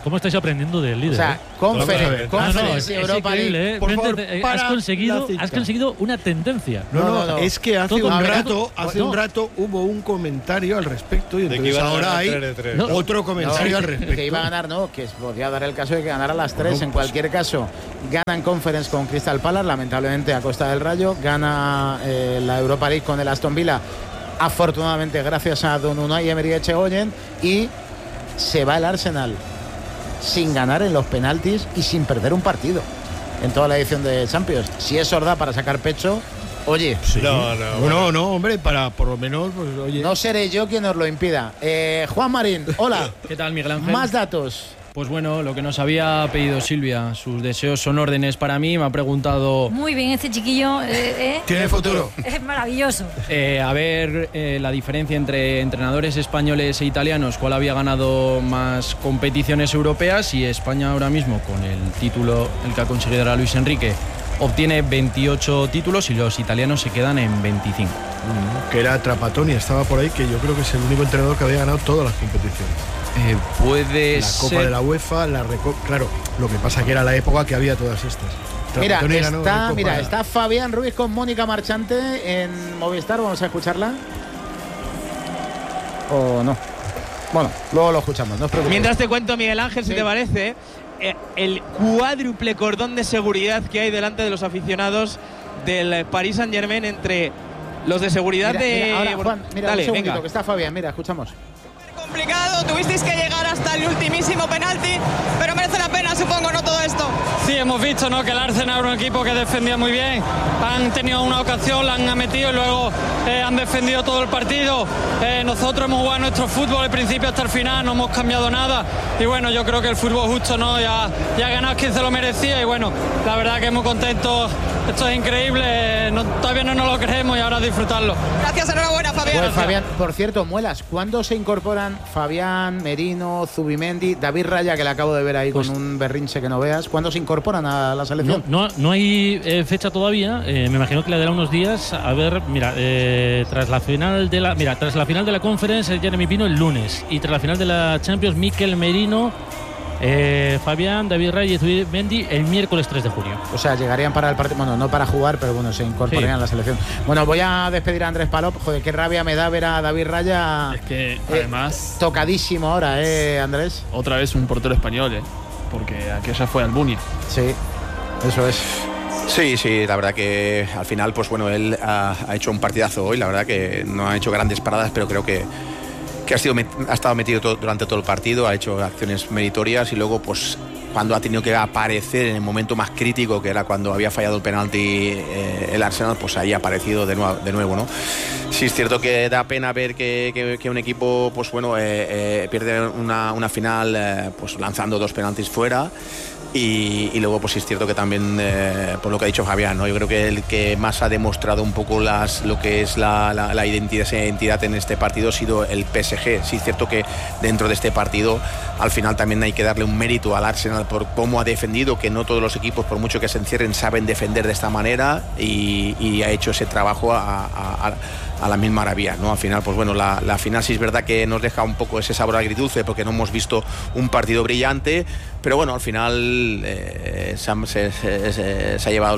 ¿Cómo estáis aprendiendo del líder? O sea, Conference, Europa League. Por favor, has conseguido una tendencia. No, es que hace un rato hubo un comentario al respecto y entonces ahora hay otro comentario al respecto. Que iba a ganar, que podía dar el caso de que ganara a las 3. En cualquier caso, ganan Conference con Crystal Palace, lamentablemente a costa del Rayo. Gana la Europa League con el Aston Villa, afortunadamente gracias a don Unai Emery Echegoyen, y se va el Arsenal sin ganar en los penaltis y sin perder un partido en toda la edición de Champions. Si eso os da para sacar pecho, oye. Sí. No, hombre, para por lo menos, pues, oye. No seré yo quien os lo impida. Juan Marín, hola. ¿Qué tal, Miguel Ángel? Más datos. Pues bueno, lo que nos había pedido Silvia, sus deseos son órdenes para mí. Me ha preguntado... Muy bien, este chiquillo... Tiene futuro. Es maravilloso. A ver la diferencia entre entrenadores españoles e italianos, cuál había ganado más competiciones europeas, y España ahora mismo, con el título, el que ha conseguido ahora Luis Enrique, obtiene 28 títulos y los italianos se quedan en 25. Que era Trapattoni, estaba por ahí, que yo creo que es el único entrenador que había ganado todas las competiciones. Puede la ser. Copa de la UEFA, claro, lo que pasa que era la época que había todas estas. Está Fabián Ruiz con Mónica Marchante en Movistar. Vamos a escucharla. ¿O no? Bueno, luego lo escuchamos, no os preocupéis. Mientras te cuento, Miguel Ángel, si te parece, el cuádruple cordón de seguridad que hay delante de los aficionados del Paris Saint-Germain, entre los de seguridad ahora, Juan, Dale, un segundito, venga. que está Fabián, escuchamos. Complicado, tuvisteis que llegar hasta el ultimísimo penalti, pero merece la pena, supongo, ¿no? Todo esto. Sí, hemos visto, ¿no?, que el Arsenal era un equipo que defendía muy bien. Han tenido una ocasión, la han metido y luego han defendido todo el partido. Nosotros hemos jugado nuestro fútbol del principio hasta el final, no hemos cambiado nada. Y bueno, yo creo que el fútbol justo, ¿no? Ya ganado quien se lo merecía y bueno, la verdad que muy contentos. Esto es increíble, todavía no nos lo creemos y ahora disfrutarlo. Gracias, enhorabuena, Fabián. Pues, Fabián, por cierto, Muelas, ¿cuándo se incorporan Fabián, Merino, Zubimendi, David Raya, que le acabo de ver ahí con un berrinche que no veas? ¿Cuándo se incorporan a la selección? No hay fecha todavía. Me imagino que le dará unos días. A ver, mira, tras la final de la Conference, Jeremy Pino el lunes, y tras la final de la Champions, Mikel Merino, Fabián, David Raya y Zubimendi el miércoles 3 de junio. O sea, llegarían para el partido, bueno, no para jugar, pero bueno, se incorporarían a la selección. Bueno, voy a despedir a Andrés Palop. Joder, qué rabia me da ver a David Raya. Es que además tocadísimo ahora, Andrés. Otra vez un portero español, porque aquella fue Almunia. Sí, eso es. Sí, la verdad que al final, pues bueno, él ha hecho un partidazo hoy. La verdad que no ha hecho grandes paradas, pero creo que ha estado metido durante todo el partido, ha hecho acciones meritorias y luego, pues, cuando ha tenido que aparecer en el momento más crítico, que era cuando había fallado el penalti el Arsenal, pues ahí ha aparecido de nuevo, ¿no? Sí, es cierto que da pena ver que un equipo, pues bueno, pierde una final pues lanzando 2 penaltis fuera. Y luego, pues es cierto que también, por lo que ha dicho Fabián, ¿no? Yo creo que el que más ha demostrado un poco lo que es la identidad en este partido ha sido el PSG. Sí, es cierto que dentro de este partido, al final también hay que darle un mérito al Arsenal por cómo ha defendido, que no todos los equipos, por mucho que se encierren, saben defender de esta manera, y ha hecho ese trabajo a la mil maravillas, ¿no? Al final, pues bueno, la final sí es verdad que nos deja un poco ese sabor agridulce, porque no hemos visto un partido brillante, pero bueno, al final se ha llevado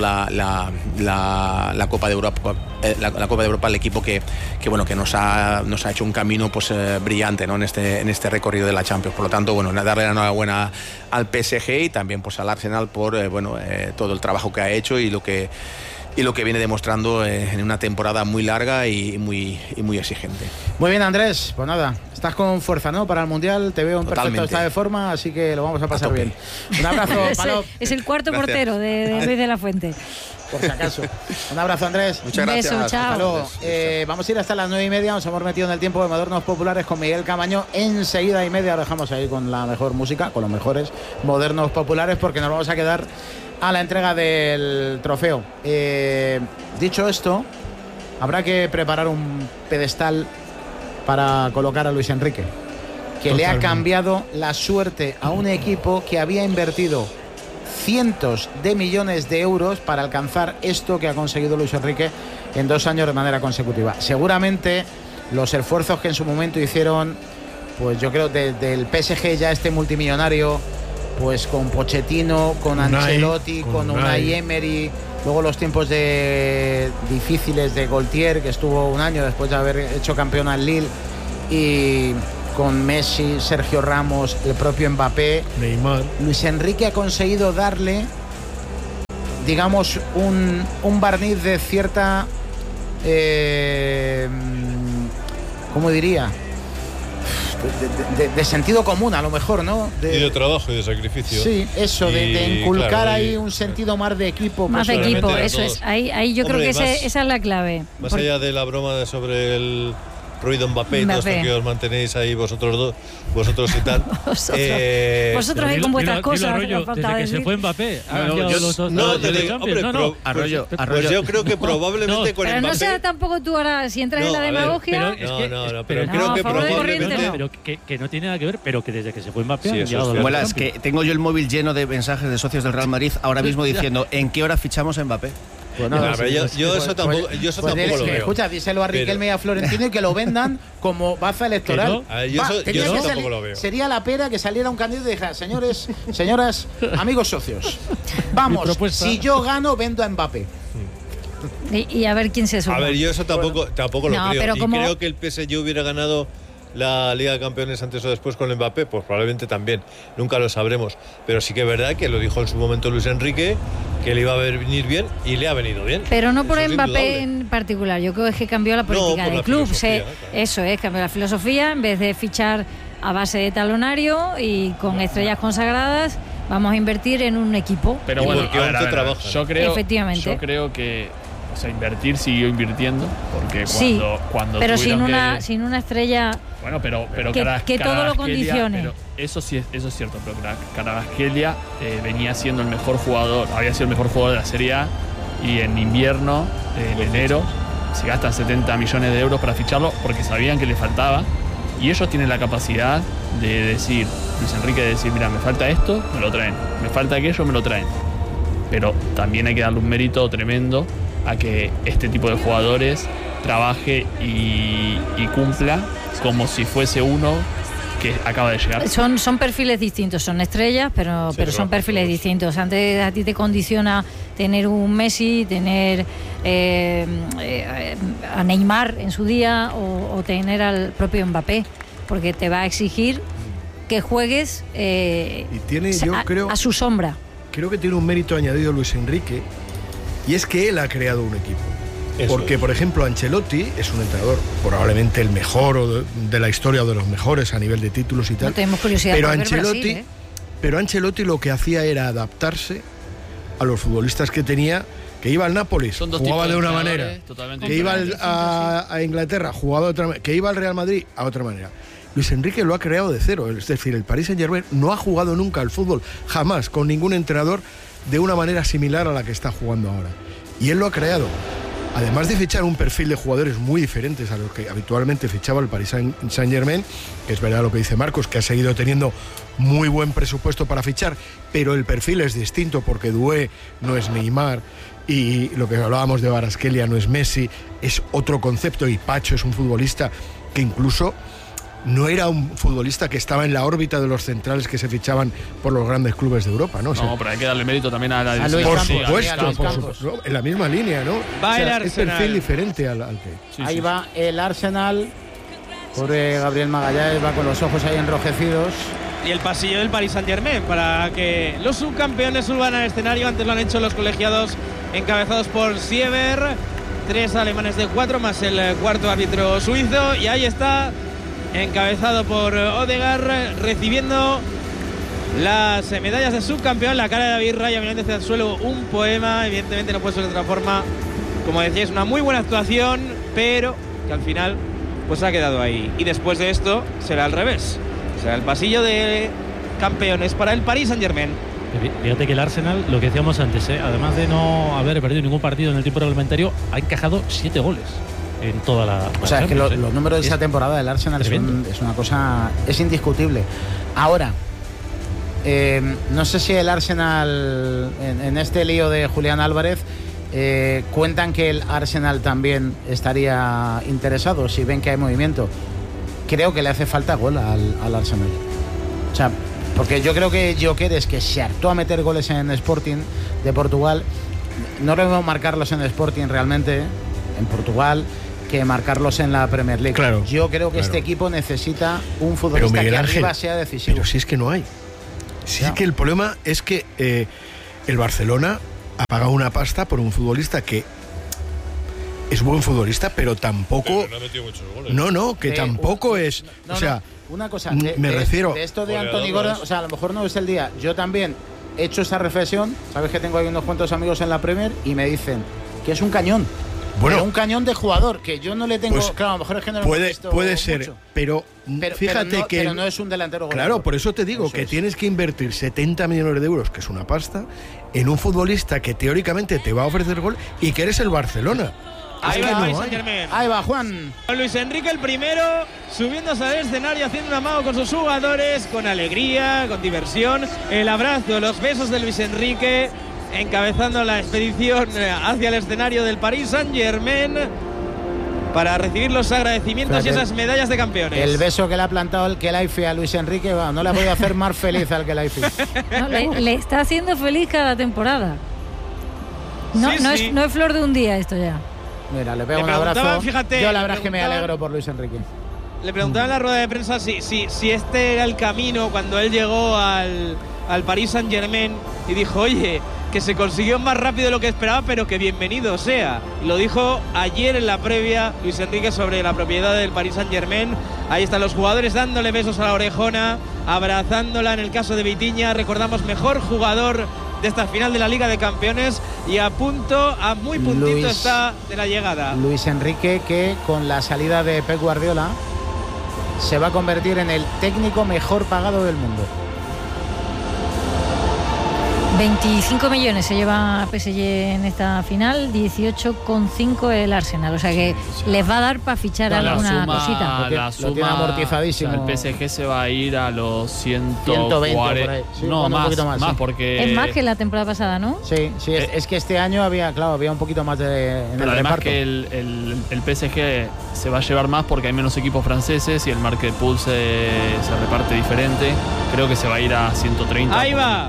la Copa de Europa, la Copa de Europa, el equipo que nos ha hecho un camino, pues brillante, ¿no? en este recorrido de la Champions. Por lo tanto, bueno, darle la enhorabuena al PSG y también, pues, al Arsenal por todo el trabajo que ha hecho y lo que viene demostrando en una temporada muy larga y muy exigente. Muy bien, Andrés, pues nada, estás con fuerza, ¿no? Para el Mundial, te veo en perfecto estado de forma, así que lo vamos a pasar bien. Un abrazo, Palop. Es el cuarto portero de Luis de la Fuente. Por si acaso. Un abrazo, Andrés. Muchas gracias. Un beso, chao. Vamos a ir hasta las 9:30. Nos hemos metido en el tiempo de Modernos Populares con Miguel Camaño. Enseguida y media dejamos ahí con la mejor música, con los mejores Modernos Populares, porque nos vamos a quedar a la entrega del trofeo. Dicho esto, habrá que preparar un pedestal para colocar a Luis Enrique, que le ha cambiado la suerte a un equipo que había invertido cientos de millones de euros para alcanzar esto que ha conseguido Luis Enrique en 2 años de manera consecutiva. Seguramente los esfuerzos que en su momento hicieron, pues yo creo, del PSG, ya este multimillonario, pues con Pochettino, con Ancelotti, con Unai Emery, luego los tiempos difíciles de Gaultier, que estuvo un año después de haber hecho campeón al Lille, y con Messi, Sergio Ramos, el propio Mbappé, Neymar. Luis Enrique ha conseguido darle, digamos, un barniz de cierta, ¿cómo diría? De sentido común, a lo mejor, ¿no? Y de trabajo y de sacrificio. Sí, eso, de inculcar, claro, ahí un sentido más de equipo. Más de equipo, eso es. Ahí yo creo que esa es la clave. Más allá de la broma sobre el ruido Mbappé y todo esto que os mantenéis ahí vosotros y tal. Vosotros ahí con vuestras cosas. Arroyo, desde que se fue Mbappé. Arroyo. Pues yo creo que probablemente con Mbappé. Pero no sea tampoco tú ahora, si entras en la demagogia. Pero creo que probablemente. Pero que no tiene nada que ver, pero que desde que se fue Mbappé. Sí, es que tengo yo el móvil lleno de mensajes de socios del Real Madrid ahora mismo diciendo ¿en qué hora fichamos a Mbappé? Bueno, yo eso tampoco lo veo. Escucha, díselo a Riquelme y a Florentino y que lo vendan como baza electoral. Yo eso tampoco lo veo. Sería la pera que saliera un candidato y dijera: señores, señoras, amigos socios, vamos, si yo gano, vendo a Mbappé. Y a ver quién se suma. A ver, yo eso tampoco lo creo. Y creo que el PSG hubiera ganado la Liga de Campeones antes o después con Mbappé, pues probablemente también, nunca lo sabremos, pero sí que es verdad que lo dijo en su momento Luis Enrique, que le iba a venir bien y le ha venido bien. Pero no por Mbappé en particular, yo creo que cambió la política del club, eso es, cambió la filosofía, en vez de fichar a base de talonario y con estrellas consagradas, vamos a invertir en un equipo. Pero bueno, yo creo que invertir siguió invirtiendo, porque cuando pero sin una estrella. Bueno, pero que todo lo condicione. Pero eso sí eso es cierto, pero Kvaratskhelia venía siendo el mejor jugador, había sido el mejor jugador de la Serie A, y en invierno, en enero, se gastan 70 millones de euros para ficharlo porque sabían que le faltaba, y ellos tienen la capacidad de decir, Luis Enrique, de decir, mira, me falta esto, me lo traen, me falta aquello, me lo traen. Pero también hay que darle un mérito tremendo a que este tipo de jugadores trabaje y cumpla como si fuese uno que acaba de llegar. Son perfiles distintos, son estrellas, pero son perfiles distintos. Antes a ti te condiciona tener un Messi, tener a Neymar en su día o tener al propio Mbappé, porque te va a exigir que juegues a su sombra. Creo que tiene un mérito añadido Luis Enrique, y es que él ha creado un equipo. Porque, por ejemplo, Ancelotti es un entrenador probablemente el mejor de la historia, o de los mejores a nivel de títulos y tal. No tenemos curiosidad pero por ver Ancelotti, Brasil, pero Ancelotti lo que hacía era adaptarse a los futbolistas que tenía, que iba al Nápoles, jugaba de una manera, que iba a Inglaterra, jugaba de otra manera, que iba al Real Madrid, a otra manera. Luis Enrique lo ha creado de cero, es decir, el Paris Saint-Germain no ha jugado nunca al fútbol, jamás, con ningún entrenador de una manera similar a la que está jugando ahora. Y él lo ha creado. Además de fichar un perfil de jugadores muy diferentes a los que habitualmente fichaba el Paris Saint-Germain, que es verdad lo que dice Marcos, que ha seguido teniendo muy buen presupuesto para fichar, pero el perfil es distinto porque Doué no es Neymar y lo que hablábamos de Kvaratskhelia no es Messi, es otro concepto, y Pacho es un futbolista que incluso no era un futbolista que estaba en la órbita de los centrales que se fichaban por los grandes clubes de Europa, ¿no? O sea, pero hay que darle mérito también a la Luis Por supuesto, en la misma línea, ¿no? Va el Arsenal. Es perfil diferente al que... Ahí va el Arsenal. Pobre Gabriel Magallanes va con los ojos ahí enrojecidos. Y el pasillo del Paris Saint-Germain para que los subcampeones suban al escenario. Antes lo han hecho los colegiados encabezados por Sieber. 3 alemanes de 4 más el cuarto árbitro suizo. Y ahí está, encabezado por Odegaard, recibiendo las medallas de subcampeón. La cara de David Raya mirando hacia el suelo, un poema. Evidentemente no puede ser de otra forma. Como decíais, una muy buena actuación, pero que al final pues ha quedado ahí. Y después de esto será al revés, será el pasillo de campeones para el Paris Saint-Germain. Fíjate que el Arsenal, lo que decíamos antes, además de no haber perdido ningún partido en el tiempo reglamentario, ha encajado 7 goles en toda la... O sea, es que los números de esa temporada del Arsenal es una cosa... es indiscutible. Ahora, no sé si el Arsenal, en este lío de Julián Álvarez, cuentan que el Arsenal también estaría interesado, si ven que hay movimiento. Creo que le hace falta gol al Arsenal. O sea, Porque yo creo que Gyökeres, que se hartó a meter goles en Sporting de Portugal, no debemos marcarlos en Sporting realmente, en Portugal, que marcarlos en la Premier League. Claro, yo creo que este equipo necesita un futbolista que arriba sea decisivo. Pero si es que no hay. Si es que el problema es que el Barcelona ha pagado una pasta por un futbolista que es buen futbolista, pero tampoco. Pero no ha metido muchos goles. Que tampoco es. O sea, una cosa, me refiero. De esto de Anthony Gordon, o sea, a lo mejor no es el día. Yo también he hecho esa reflexión. Sabes que tengo ahí unos cuantos amigos en la Premier y me dicen que es un cañón. Bueno, un cañón de jugador que yo no le tengo. Pues, claro, a lo mejor es que no lo puede, he visto puede ser, mucho. pero fíjate que. Pero no es un delantero goleador. Claro, por eso te digo que tienes que invertir 70 millones de euros, que es una pasta, en un futbolista que teóricamente te va a ofrecer gol y que eres el Barcelona. Ahí va Juan. Luis Enrique el primero, subiéndose al escenario, haciendo un amago con sus jugadores, con alegría, con diversión. El abrazo, los besos de Luis Enrique, encabezando la expedición hacia el escenario del Paris Saint-Germain para recibir los agradecimientos y esas medallas de campeones. El beso que le ha plantado el Kelaifi a Luis Enrique, no le ha podido hacer más feliz al Kelaifi. No, le está haciendo feliz cada temporada. No, sí. No es flor de un día esto ya. Mira, le pego un abrazo. Fíjate, yo la verdad es que me alegro por Luis Enrique. Le preguntaba en la rueda de prensa si este era el camino cuando él llegó al Paris Saint-Germain y dijo, oye, que se consiguió más rápido de lo que esperaba, pero que bienvenido sea. Y lo dijo ayer en la previa Luis Enrique sobre la propiedad del Paris Saint-Germain. Ahí están los jugadores dándole besos a la orejona, abrazándola. En el caso de Vitinha, recordamos, mejor jugador de esta final de la Liga de Campeones y muy puntito está de la llegada. Luis Enrique, que con la salida de Pep Guardiola se va a convertir en el técnico mejor pagado del mundo. 25 millones se lleva PSG en esta final, 18,5 el Arsenal, o sea que les va a dar para fichar alguna cosita. La suma, lo tiene amortizadísimo. O sea, el PSG se va a ir a los 120 por ahí. Sí, no, más porque es más que la temporada pasada, ¿no? Sí, es que este año había un poquito más de en pero el además reparto. Que el PSG se va a llevar más porque hay menos equipos franceses y el market pool se reparte diferente. Creo que se va a ir a 130.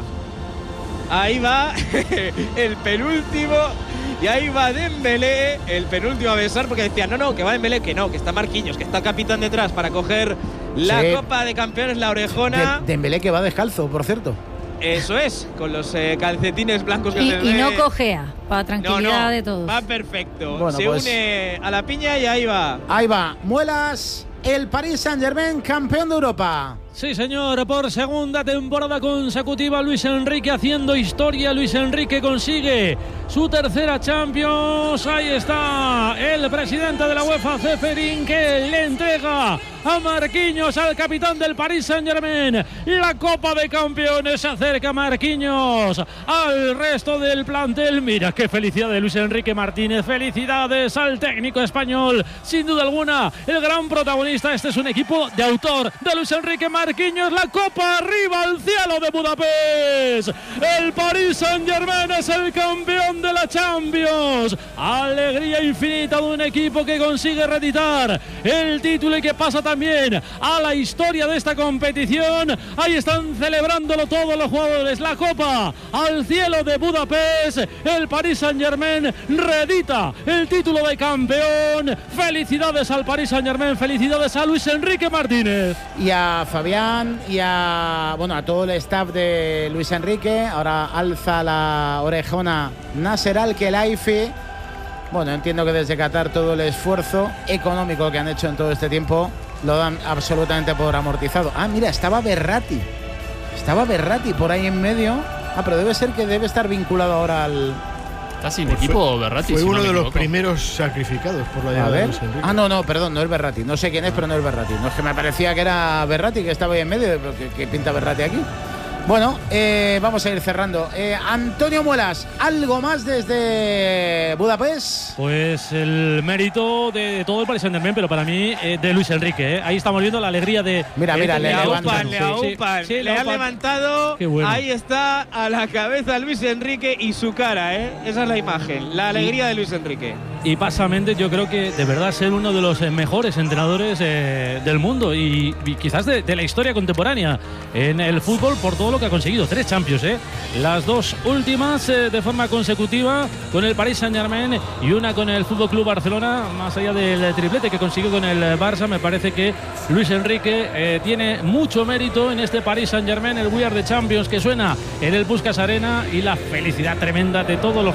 Ahí va el penúltimo. Y ahí va Dembélé, el penúltimo a besar, porque decían, no, que va Dembélé, que no, que está Marquinhos, que está capitán detrás para coger la Copa de Campeones, la orejona. Dembélé que va descalzo, por cierto. Eso es, con los calcetines blancos que y no cojea, para tranquilidad de todos. Va perfecto. Bueno, se une a la piña y ahí va. Ahí va, Muelas, el Paris Saint-Germain, campeón de Europa. Sí, señor, por segunda temporada consecutiva Luis Enrique haciendo historia. Luis Enrique consigue su tercera Champions. Ahí está el presidente de la UEFA, Ceferín, que le entrega a Marquinhos, al capitán del Paris Saint-Germain, la Copa de Campeones. Se acerca Marquinhos al resto del plantel. Mira qué felicidad de Luis Enrique Martínez. Felicidades al técnico español. Sin duda alguna, el gran protagonista. Este es un equipo de autor de Luis Enrique Martínez. La Copa arriba al cielo de Budapest. El Paris Saint-Germain es el campeón de la Champions. Alegría infinita de un equipo que consigue reeditar el título y que pasa también a la historia de esta competición. Ahí están celebrándolo todos los jugadores. La Copa al cielo de Budapest. El Paris Saint-Germain reedita el título de campeón. Felicidades al Paris Saint-Germain. Felicidades a Luis Enrique Martínez. Y a Fabián y a todo el staff de Luis Enrique. Ahora alza la orejona Nasser Al-Khelaifi. Bueno, entiendo que desde Qatar todo el esfuerzo económico que han hecho en todo este tiempo lo dan absolutamente por amortizado. Mira, estaba Berratti por ahí en medio. Pero debe ser que debe estar vinculado ahora al... ¿Está sin equipo Berratti? Fue uno de los primeros sacrificados por la llegada de Luis Enrique. No, perdón, no es Berratti. No sé quién es, pero no es Berratti. No es que me parecía que era Berratti, que estaba ahí en medio. ¿Qué pinta Berratti aquí? Bueno, vamos a ir cerrando. Antonio Muelas, ¿algo más desde Budapest? Pues el mérito de todo el Paris Saint-Germain, pero para mí de Luis Enrique. Ahí estamos viendo la alegría de... Mira, le aupan. Le han levantado. Bueno. Ahí está a la cabeza Luis Enrique y su cara, Esa es la imagen, la alegría de Luis Enrique. Y pasa Méndez, yo creo que de verdad ser uno de los mejores entrenadores del mundo y quizás de la historia contemporánea en el fútbol por todo lo que ha conseguido. 3 Champions, las 2 últimas de forma consecutiva con el Paris Saint-Germain y una con el Fútbol Club Barcelona, más allá del triplete que consiguió con el Barça. Me parece que Luis Enrique tiene mucho mérito en este Paris Saint-Germain, el We Are the Champions que suena en el Puskás Arena y la felicidad tremenda de todos los